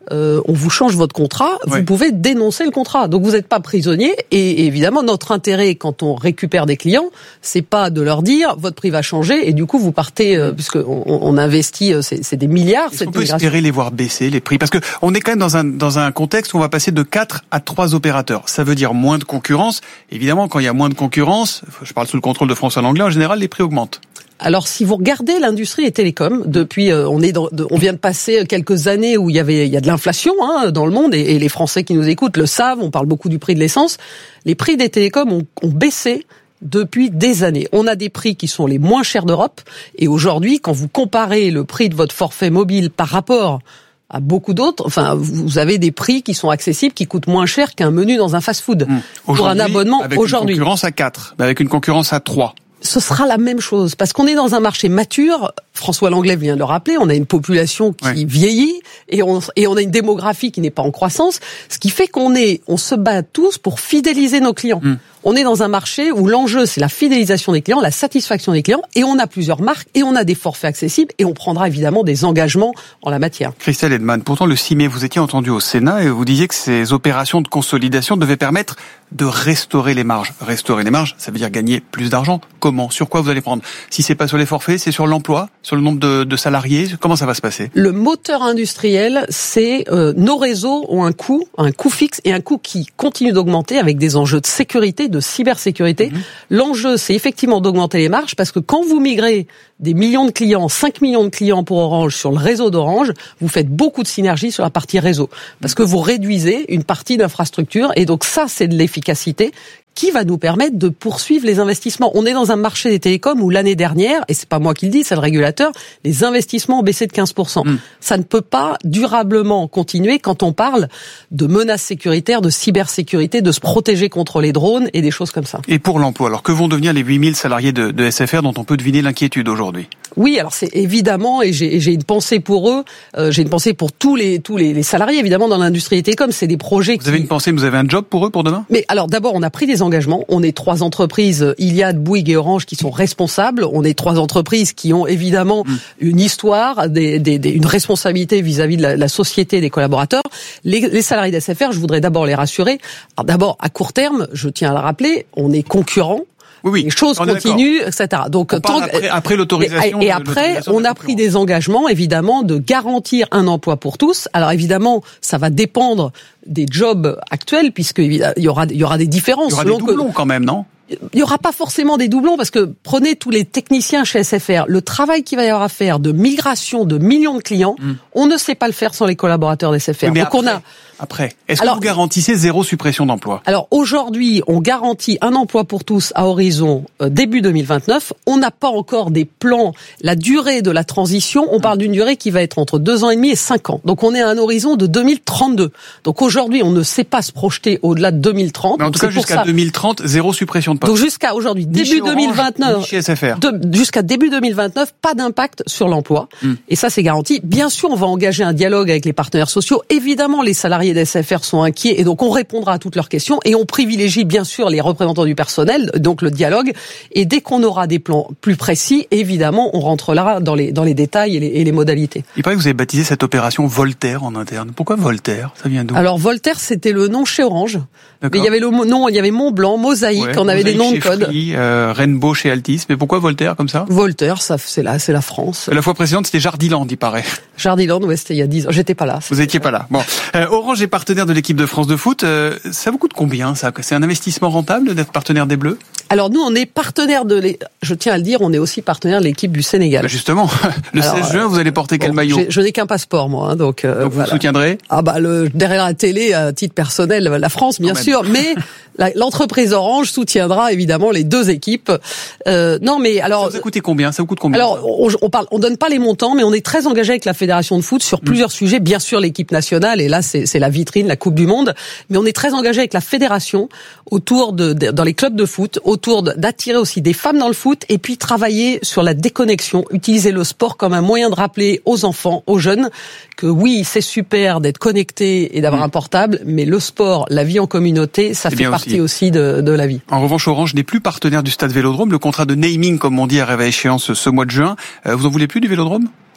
on vous change votre contrat, vous pouvez dénoncer le contrat. Donc vous n'êtes pas prisonnier. Et évidemment, notre intérêt quand on récupère des clients, c'est pas de leur dire votre prix va changer et du coup vous partez puisque on investit, c'est des milliards. Est-ce qu'on peut espérer les voir baisser les prix? Parce que on est quand même dans un contexte où on va passer de 4 à 3 opérateurs. Ça veut dire moins de concurrence. Évidemment, quand il y a moins de concurrence, je parle sous le contrôle de François Langlais, en général les prix augmentent. Alors, si vous regardez l'industrie des télécoms, depuis, on vient de passer quelques années où il y a de l'inflation dans le monde, et les Français qui nous écoutent le savent. On parle beaucoup du prix de l'essence. Les prix des télécoms ont baissé depuis des années. On a des prix qui sont les moins chers d'Europe, et aujourd'hui, quand vous comparez le prix de votre forfait mobile par rapport à beaucoup d'autres, enfin, vous avez des prix qui sont accessibles, qui coûtent moins cher qu'un menu dans un fast-food. Pour un abonnement aujourd'hui. Avec une concurrence à 4, mais avec une concurrence à 3. Ce sera la même chose, parce qu'on est dans un marché mature. François Langlais vient de le rappeler, on a une population qui vieillit et on a une démographie qui n'est pas en croissance, ce qui fait qu'on se bat tous pour fidéliser nos clients. On est dans un marché où l'enjeu, c'est la fidélisation des clients, la satisfaction des clients, et on a plusieurs marques, et on a des forfaits accessibles, et on prendra évidemment des engagements en la matière. Christelle Edman, pourtant le 6 mai, vous étiez entendu au Sénat et vous disiez que ces opérations de consolidation devaient permettre de restaurer les marges. Restaurer les marges, ça veut dire gagner plus d'argent. Comment? Sur quoi vous allez prendre? Si c'est pas sur les forfaits, c'est sur l'emploi, sur le nombre de salariés. Comment ça va se passer? Le moteur industriel, c'est nos réseaux ont un coût fixe et un coût qui continue d'augmenter avec des enjeux de sécurité, de cybersécurité. L'enjeu, c'est effectivement d'augmenter les marges parce que quand vous migrez des millions de clients, 5 millions de clients pour Orange sur le réseau d'Orange, vous faites beaucoup de synergie sur la partie réseau parce que vous réduisez une partie d'infrastructure et donc ça, c'est de l'efficacité qui va nous permettre de poursuivre les investissements. On est dans un marché des télécoms où l'année dernière, et c'est pas moi qui le dis, c'est le régulateur, les investissements ont baissé de 15%. Ça ne peut pas durablement continuer quand on parle de menaces sécuritaires, de cybersécurité, de se protéger contre les drones et des choses comme ça. Et pour l'emploi, alors que vont devenir les 8000 salariés de SFR dont on peut deviner l'inquiétude aujourd'hui? Oui, alors c'est évidemment, et j'ai une pensée pour eux, j'ai une pensée pour tous les salariés, évidemment, dans l'industrie des télécoms. C'est des projets Vous avez une pensée, vous avez un job pour eux pour demain? Mais alors d'abord, on a pris des engagements. On est 3 entreprises, Iliad, Bouygues et Orange, qui sont responsables. On est 3 entreprises qui ont évidemment une histoire, une responsabilité vis-à-vis de la société et des collaborateurs. Les salariés d'SFR, je voudrais d'abord les rassurer. Alors d'abord, à court terme, je tiens à le rappeler, on est concurrents. Oui, les choses continuent, etc. Donc, après l'autorisation. Et après, on a pris des engagements, évidemment, de garantir un emploi pour tous. Alors, évidemment, ça va dépendre des jobs actuels, puisqu'il y aura des différences. Il y aura des doublons quand même, non? Il n'y aura pas forcément des doublons parce que prenez tous les techniciens chez SFR, le travail qu'il va y avoir à faire de migration de millions de clients, on ne sait pas le faire sans les collaborateurs d'SFR. Mais donc après, est-ce que vous garantissez 0 suppression d'emploi? Alors aujourd'hui, on garantit un emploi pour tous à horizon début 2029. On n'a pas encore des plans. La durée de la transition, on parle d'une durée qui va être entre 2 ans et demi et 5 ans. Donc on est à un horizon de 2032. Donc aujourd'hui, on ne sait pas se projeter au-delà de 2030. Mais en tout cas, jusqu'à 2030, 0 suppression de poste. Donc jusqu'à aujourd'hui, début 2029, chez SFR. Jusqu'à début 2029, pas d'impact sur l'emploi. Et ça, c'est garanti. Bien sûr, on va engager un dialogue avec les partenaires sociaux. Évidemment, les salariés d'SFR sont inquiets et donc on répondra à toutes leurs questions et on privilégie bien sûr les représentants du personnel, donc le dialogue. Et dès qu'on aura des plans plus précis, évidemment, on rentrera dans les détails et les modalités. Il paraît que vous avez baptisé cette opération Voltaire en interne. Pourquoi Voltaire? Ça vient d'où? Alors Voltaire, c'était le nom chez Orange. Mais il y avait il y avait Montblanc, Mosaïque, on avait des noms de code. Rainbow chez Altis. Mais pourquoi Voltaire comme ça? Voltaire, c'est la France. La fois précédente, c'était Jardiland, il paraît. Jardiland, ouais, c'était il y a 10 ans. J'étais pas là. Vous étiez pas là. Bon. Orange est partenaire de l'équipe de France de foot. Ça vous coûte combien, ça? C'est un investissement rentable d'être partenaire des Bleus? Alors nous, on est partenaire je tiens à le dire, on est aussi partenaire de l'équipe du Sénégal. Bah justement, 16 juin, vous allez porter quel maillot? Je n'ai qu'un passeport, moi. Donc vous soutiendrez? Derrière la télé, à titre personnel, la France, bien sûr, mais l'entreprise Orange soutiendra évidemment les 2 équipes. Non, mais alors. Ça vous a coûté combien? Ça vous coûte combien? Alors, on donne pas les montants, mais on est très engagé avec la fédération de foot sur plusieurs sujets. Bien sûr, l'équipe nationale, et là, c'est la vitrine, la Coupe du Monde. Mais on est très engagé avec la fédération autour dans les clubs de foot, autour d'attirer aussi des femmes dans le foot, et puis travailler sur la déconnexion, utiliser le sport comme un moyen de rappeler aux enfants, aux jeunes, que oui, c'est super d'être connecté et d'avoir un portable, mais le sport, la vie en communauté, ça fait partie aussi de la vie. En revanche, Orange n'est plus partenaire du stade Vélodrome. Le contrat de naming, comme on dit, arrive à échéance ce mois de juin. Vous en voulez plus du Vélodrome?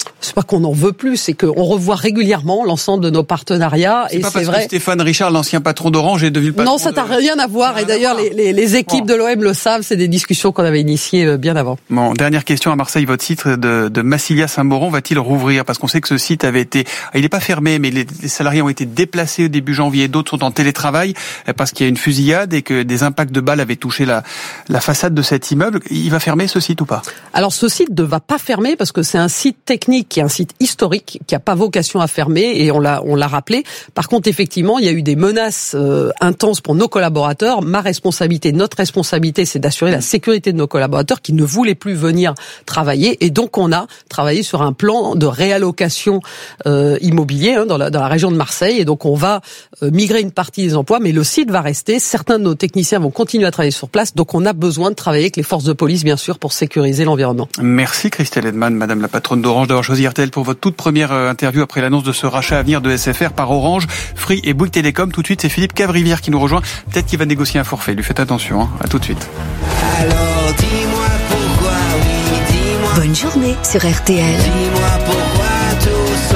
C'est pas qu'on en veut plus, c'est qu'on revoit régulièrement l'ensemble de nos partenariats. C'est pas parce que Stéphane Richard, l'ancien patron d'Orange, est devenu le patron. Non, ça n'a rien à voir. Et d'ailleurs, les équipes de l'OM le savent. C'est des discussions qu'on avait initiées bien avant. Bon, dernière question à Marseille. Votre site de Massilia Saint-Mauron va-t-il rouvrir? Parce qu'on sait que ce site avait été, il n'est pas fermé, mais les salariés ont été déplacés au début janvier. D'autres sont en télétravail parce qu'il y a une fusillade et que des impacts de balles avaient touché la façade de cet immeuble. Il va fermer ce site ou pas? Alors, ce site ne va pas fermer parce que c'est un site technique qui est un site historique, qui n'a pas vocation à fermer, et on l'a rappelé. Par contre, effectivement, il y a eu des menaces intenses pour nos collaborateurs. Ma responsabilité, notre responsabilité, c'est d'assurer la sécurité de nos collaborateurs qui ne voulaient plus venir travailler, et donc on a travaillé sur un plan de réallocation immobilier dans la région de Marseille, et donc on va migrer une partie des emplois, mais le site va rester. Certains de nos techniciens vont continuer à travailler sur place, donc on a besoin de travailler avec les forces de police, bien sûr, pour sécuriser l'environnement. Merci Christelle Edman, Madame la patronne d'Orange, d'avoir choisi RTL pour votre toute première interview après l'annonce de ce rachat à venir de SFR par Orange, Free et Bouygues Télécom. Tout de suite, c'est Philippe Cavrivière qui nous rejoint. Peut-être qu'il va négocier un forfait. Lui faites attention. Hein. À tout de suite. Alors dis-moi pourquoi, oui, dis-moi. Bonne journée sur RTL. Dis-moi pourquoi tout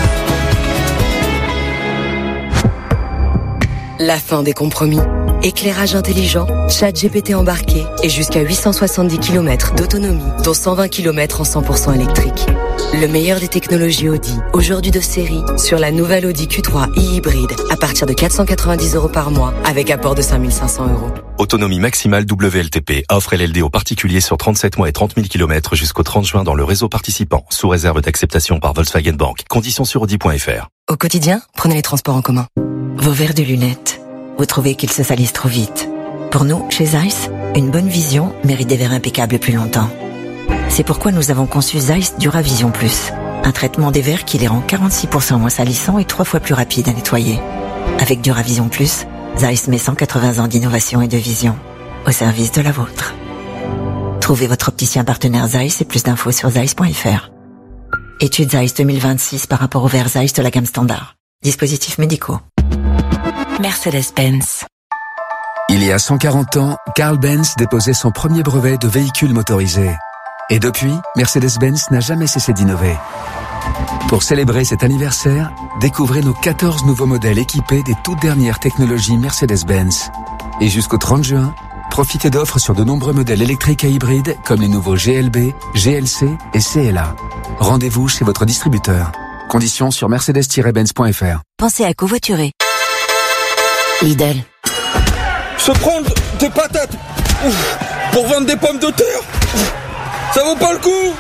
s'en va. La fin des compromis. Éclairage intelligent, ChatGPT embarqué et jusqu'à 870 km d'autonomie, dont 120 km en 100% électrique. Le meilleur des technologies Audi, aujourd'hui de série, sur la nouvelle Audi Q3 e-hybride, à partir de 490 € par mois, avec apport de 5 500 €. Autonomie maximale WLTP. Offre LLD aux particuliers sur 37 mois et 30 000 km jusqu'au 30 juin dans le réseau participant, sous réserve d'acceptation par Volkswagen Bank. Conditions sur Audi.fr. Au quotidien, prenez les transports en commun. Vos verres de lunettes, vous trouvez qu'ils se salissent trop vite. Pour nous, chez Zeiss, une bonne vision mérite des verres impeccables plus longtemps. C'est pourquoi nous avons conçu Zeiss Duravision Plus, un traitement des verres qui les rend 46% moins salissants et 3 fois plus rapides à nettoyer. Avec Duravision Plus, Zeiss met 180 ans d'innovation et de vision au service de la vôtre. Trouvez votre opticien partenaire Zeiss et plus d'infos sur zeiss.fr. Étude Zeiss 2026 par rapport aux verres Zeiss de la gamme standard. Dispositifs médicaux. Mercedes-Benz. Il y a 140 ans, Carl Benz déposait son premier brevet de véhicule motorisé. Et depuis, Mercedes-Benz n'a jamais cessé d'innover. Pour célébrer cet anniversaire, découvrez nos 14 nouveaux modèles équipés des toutes dernières technologies Mercedes-Benz. Et jusqu'au 30 juin, profitez d'offres sur de nombreux modèles électriques et hybrides comme les nouveaux GLB, GLC et CLA. Rendez-vous chez votre distributeur. Conditions sur mercedes-benz.fr. Pensez à covoiturer. Lidl. Se prendre des patates pour vendre des pommes de terre, ça vaut pas le coup.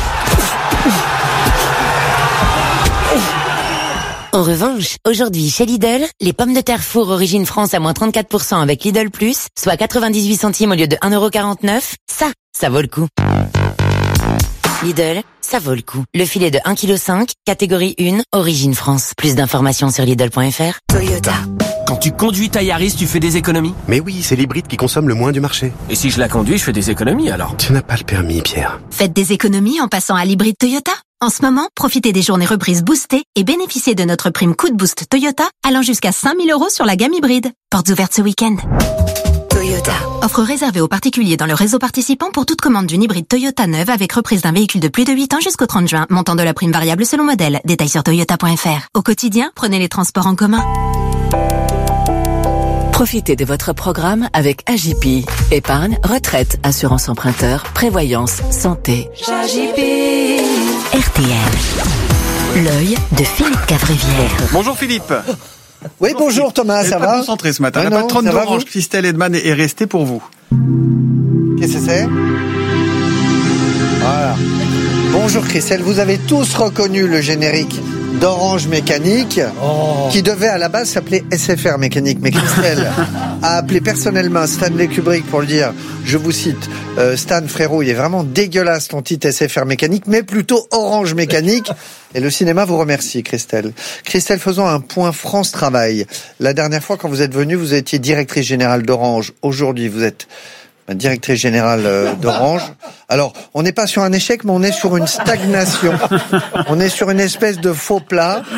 En revanche, aujourd'hui chez Lidl, les pommes de terre four origine France à moins 34% avec Lidl Plus, soit 98 centimes au lieu de 1,49 €, ça vaut le coup. Lidl, ça vaut le coup. Le filet de 1,5 kg, catégorie 1, origine France. Plus d'informations sur Lidl.fr. Toyota. Quand tu conduis ta Yaris, tu fais des économies? Mais oui, c'est l'hybride qui consomme le moins du marché. Et si je la conduis, je fais des économies alors? Tu n'as pas le permis, Pierre. Faites des économies en passant à l'hybride Toyota. En ce moment, profitez des journées reprises boostées et bénéficiez de notre prime coup de boost Toyota allant jusqu'à 5 000 € sur la gamme hybride. Portes ouvertes ce week-end. Toyota. Offre réservée aux particuliers dans le réseau participant pour toute commande d'une hybride Toyota neuve avec reprise d'un véhicule de plus de 8 ans jusqu'au 30 juin. Montant de la prime variable selon modèle. Détails sur toyota.fr. Au quotidien, prenez les transports en commun. Profitez de votre programme avec AJP. Épargne, retraite, assurance emprunteur, prévoyance, santé. RTL. L'œil de Philippe Cavrivière. Bonjour Philippe. Oui, bonjour Thomas, ça va? Concentré ce matin. Ouais, La non, patronne ça va, d'Orange, vous Christelle Edman, est restée pour vous. Qu'est-ce que c'est? Voilà. Bonjour Christelle, vous avez tous reconnu le générique d'Orange Mécanique, qui devait à la base s'appeler SFR Mécanique. Mais Christelle a appelé personnellement Stanley Kubrick pour le dire, je vous cite, Stan frérot, il est vraiment dégueulasse ton titre SFR Mécanique, mais plutôt Orange Mécanique. Et le cinéma vous remercie, Christelle. Christelle, faisons un point France Travail. La dernière fois, quand vous êtes venue, vous étiez directrice générale d'Orange. Aujourd'hui, vous êtes directrice générale d'Orange. Alors, on n'est pas sur un échec, mais on est sur une stagnation. On est sur une espèce de faux plat.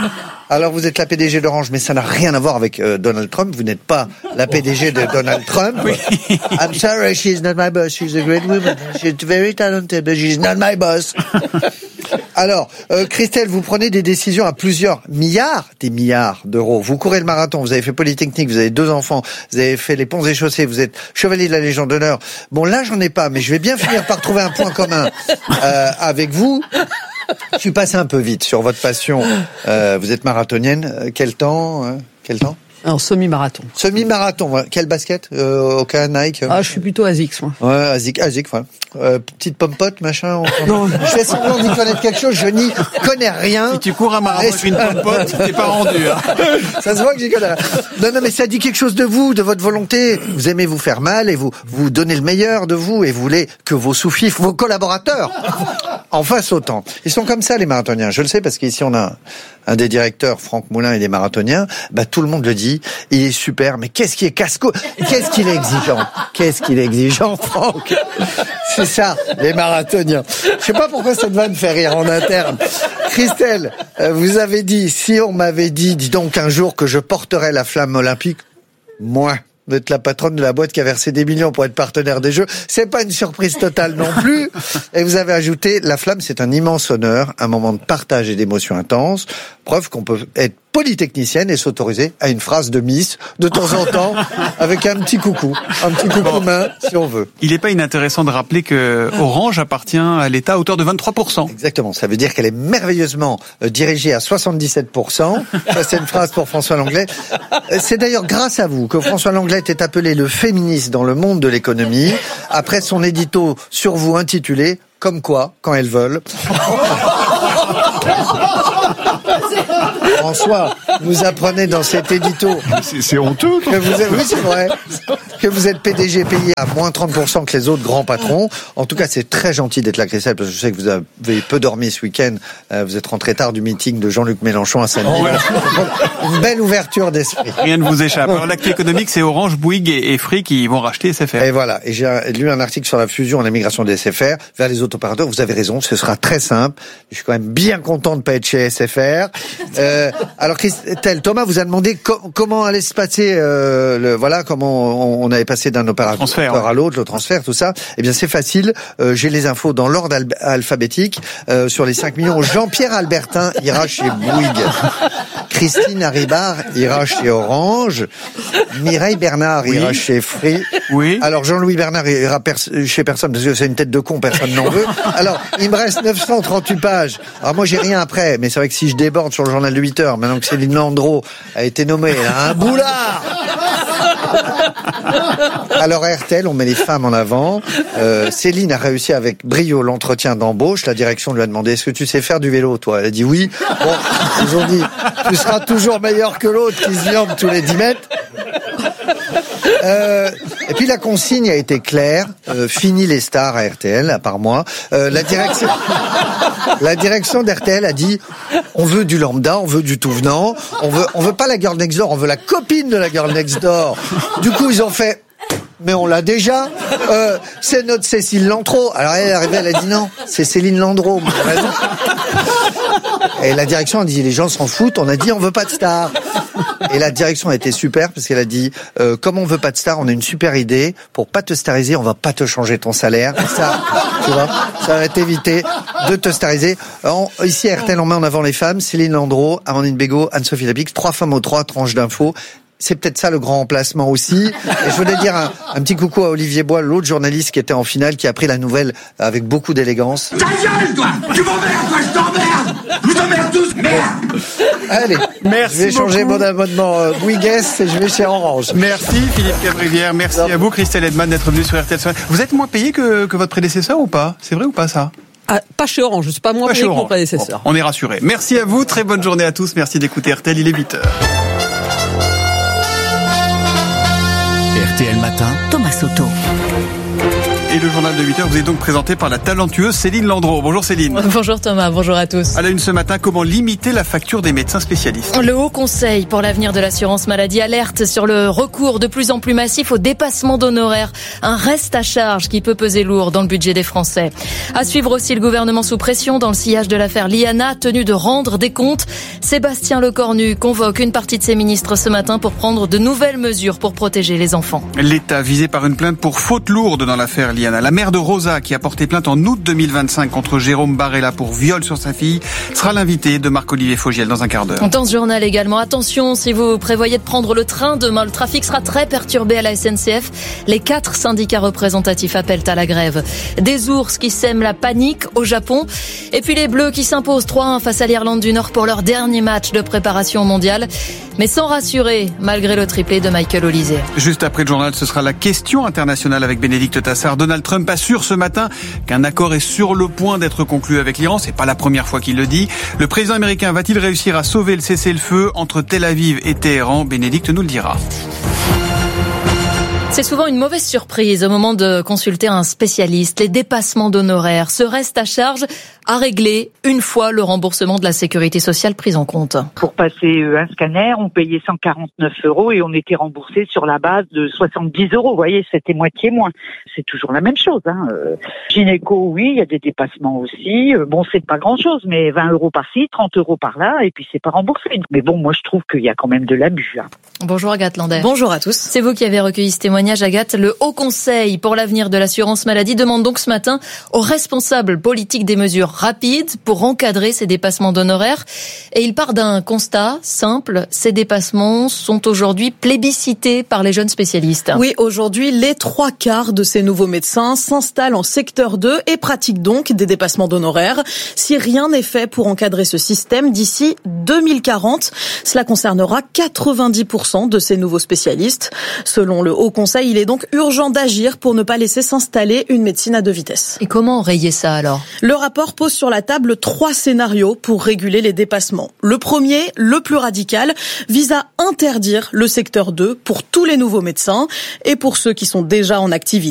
Alors vous êtes la PDG d'Orange, mais ça n'a rien à voir avec Donald Trump. Vous n'êtes pas la PDG de Donald Trump. Oui. I'm sorry, she's not my boss. She's a great woman. She's very talented, but she's not my boss. Alors, Christelle, vous prenez des décisions à plusieurs milliards d'euros. Vous courez le marathon, vous avez fait Polytechnique, vous avez 2 enfants, vous avez fait les ponts et chaussées, vous êtes chevalier de la Légion d'honneur. Bon, là, j'en ai pas, mais je vais bien finir par trouver un point commun avec vous. Je suis passé un peu vite sur votre passion. Vous êtes marathonienne. Quel temps Alors, semi-marathon. Semi-marathon. Quel basket aucun Nike Ah, je suis plutôt ASICS, moi. Ouais, ASICS, voilà. Petite pompote, machin. Non, je fais semblant d'y connaître quelque chose, je n'y connais rien. Si tu cours un marathon avec une pompote, t'es pas rendu. Hein. Ça se voit que j'y connais rien. Non, mais ça dit quelque chose de vous, de votre volonté. Vous aimez vous faire mal et vous donnez le meilleur de vous et vous voulez que vos sous-fifres, vos collaborateurs en fassent autant. Ils sont comme ça, les marathoniens. Je le sais parce qu'ici, on a un des directeurs, Franck Moulin, et des marathoniens. Tout le monde le dit. Il est super, mais qu'est-ce qui est casse-cou? Qu'est-ce qu'il est exigeant, Franck? C'est ça, les marathoniens. Je sais pas pourquoi cette vanne fait rire en interne. Christelle, vous avez dit, si on m'avait dit, dis donc un jour que je porterais la flamme olympique, moi, vous êtes la patronne de la boîte qui a versé des millions pour être partenaire des Jeux. C'est pas une surprise totale non plus. Et vous avez ajouté, la flamme, c'est un immense honneur, un moment de partage et d'émotion intense. Preuve qu'on peut être polytechnicienne et s'autoriser à une phrase de Miss de temps en temps avec un petit coucou main si on veut. Il n'est pas inintéressant de rappeler que Orange appartient à l'État à hauteur de 23%. Exactement, ça veut dire qu'elle est merveilleusement dirigée à 77%. Ça, c'est une phrase pour François Langlais. C'est d'ailleurs grâce à vous que François Langlais est appelé le féministe dans le monde de l'économie après son édito sur vous intitulé « Comme quoi, quand elles veulent ». François, vous apprenez dans cet édito. C'est honteux. Oui, c'est vrai. Que vous êtes PDG payé à moins 30% que les autres grands patrons. En tout cas, c'est très gentil d'être là, Christelle, parce que je sais que vous avez peu dormi ce week-end. Vous êtes rentré tard du meeting de Jean-Luc Mélenchon à samedi. Une belle ouverture d'esprit. Rien ne vous échappe. Alors, l'actu économique, c'est Orange, Bouygues et Free qui vont racheter SFR. Et voilà. Et j'ai lu un article sur la fusion et la migration des SFR vers les autres opérateurs. Vous avez raison, ce sera très simple. Je suis quand même bien content de pas être chez SFR. Alors Christelle, Thomas vous a demandé comment allait se passer comment on avait passé d'un opérateur à l'autre, le transfert, tout ça. Eh bien c'est facile, j'ai les infos dans l'ordre alphabétique. Sur les 5 millions, Jean-Pierre Albertin ira chez Bouygues. Christine Haribard ira chez Orange. Mireille Bernard ira chez Free. Oui. Alors Jean-Louis Bernard ira chez personne parce que c'est une tête de con, personne n'en veut. Alors il me reste 938 pages. Alors moi j'ai rien après, mais c'est vrai que si je déborde sur le journal de 8 heures, maintenant que Céline Landreau a été nommée, elle a un boulard. Alors à RTL, on met les femmes en avant. Céline a réussi avec brio l'entretien d'embauche. La direction lui a demandé: est-ce que tu sais faire du vélo, toi? Elle a dit oui. Bon, ils ont dit: tu seras toujours meilleur que l'autre qui se viande tous les 10 mètres. Et puis la consigne a été claire. Fini les stars à RTL, à part moi. La direction d'RTL a dit: on veut du lambda, on veut du tout venant, on veut pas la girl next door, on veut la copine de la girl next door. Du coup, ils ont fait: mais on l'a déjà. C'est notre Cécile Landreau. Alors elle est arrivée, elle a dit non, c'est Céline Landreau. Raison. Et la direction a dit: les gens s'en foutent. On a dit: on veut pas de star. Et la direction a été super parce qu'elle a dit: comme on veut pas de star, on a une super idée pour pas te stariser. On va pas te changer ton salaire. Ça, tu vois, ça va t'éviter de te stariser. Ici à RTL, on met en avant les femmes: Céline Landreau, Amandine Bégaud, Anne-Sophie Lapix. 3 femmes aux 3 tranches d'infos. C'est peut-être ça le grand emplacement aussi. Et je voulais dire un petit coucou à Olivier Bois, l'autre journaliste qui était en finale, qui a pris la nouvelle avec beaucoup d'élégance. Ta gueule, toi! Tu m'emmerdes, toi, je t'emmerde! Je vous emmerde tous, merde! Allez, merci. Je vais changer mon abonnement Bouygues et je vais chez Orange. Merci Philippe Cabrivière, merci à vous Christelle Edman d'être venu sur RTL. Vous êtes moins payé que votre prédécesseur ou pas? C'est vrai ou pas ça? Pas chez Orange, je suis pas moins payé que mon prédécesseur. Bon, on est rassurés. Merci à vous, très bonne journée à tous, merci d'écouter RTL, il est 8h. RTL Matin, Thomas Soto. Et le journal de 8h vous est donc présenté par la talentueuse Céline Landreau. Bonjour Céline. Bonjour Thomas, bonjour à tous. À la une ce matin, comment limiter la facture des médecins spécialistes ? Le Haut Conseil pour l'avenir de l'assurance maladie alerte sur le recours de plus en plus massif au dépassement d'honoraires. Un reste à charge qui peut peser lourd dans le budget des Français. À suivre aussi le gouvernement sous pression dans le sillage de l'affaire Liana, tenu de rendre des comptes. Sébastien Lecornu convoque une partie de ses ministres ce matin pour prendre de nouvelles mesures pour protéger les enfants. L'État visé par une plainte pour faute lourde dans l'affaire Liana. La mère de Rosa, qui a porté plainte en août 2025 contre Jérôme Barella pour viol sur sa fille, sera l'invité de Marc-Olivier Fogiel dans un quart d'heure. Dans ce journal également, attention, si vous prévoyez de prendre le train demain, le trafic sera très perturbé à la SNCF. Les 4 syndicats représentatifs appellent à la grève. Des ours qui sèment la panique au Japon. Et puis les Bleus qui s'imposent 3-1 face à l'Irlande du Nord pour leur dernier match de préparation mondiale. Mais sans rassurer, malgré le triplé de Michael Olysée. Juste après le journal, ce sera la question internationale avec Bénédicte Tassard. Donald Trump assure ce matin qu'un accord est sur le point d'être conclu avec l'Iran. C'est pas la première fois qu'il le dit. Le président américain va-t-il réussir à sauver le cessez-le-feu entre Tel Aviv et Téhéran ? Bénédicte nous le dira. C'est souvent une mauvaise surprise au moment de consulter un spécialiste. Les dépassements d'honoraires, ce reste à charge à régler une fois le remboursement de la sécurité sociale pris en compte. Pour passer un scanner, on payait 149 € et on était remboursé sur la base de 70 €. Vous voyez, c'était moitié moins. C'est toujours la même chose. Gynéco, oui, il y a des dépassements aussi. Bon, c'est pas grand-chose, mais 20 € par-ci, 30 € par-là, et puis c'est pas remboursé. Mais bon, moi je trouve qu'il y a quand même de l'abus. Bonjour Agathe Lander. Bonjour à tous. C'est vous qui avez recueilli ce témoignage, Agathe. Le Haut Conseil pour l'avenir de l'assurance maladie demande donc ce matin aux responsables politiques des mesures rapides pour encadrer ces dépassements d'honoraires. Et il part d'un constat simple. Ces dépassements sont aujourd'hui plébiscités par les jeunes spécialistes. Oui, aujourd'hui, les 3/4 de ces nouveaux médecins s'installent en secteur 2 et pratiquent donc des dépassements d'honoraires. Si rien n'est fait pour encadrer ce système, d'ici 2040, cela concernera 90% de ces nouveaux spécialistes. Selon le Haut Conseil, il est donc urgent d'agir pour ne pas laisser s'installer une médecine à 2 vitesses. Et comment enrayer ça alors ? Le rapport pose sur la table 3 scénarios pour réguler les dépassements. Le premier, le plus radical, vise à interdire le secteur 2 pour tous les nouveaux médecins et pour ceux qui sont déjà en activité.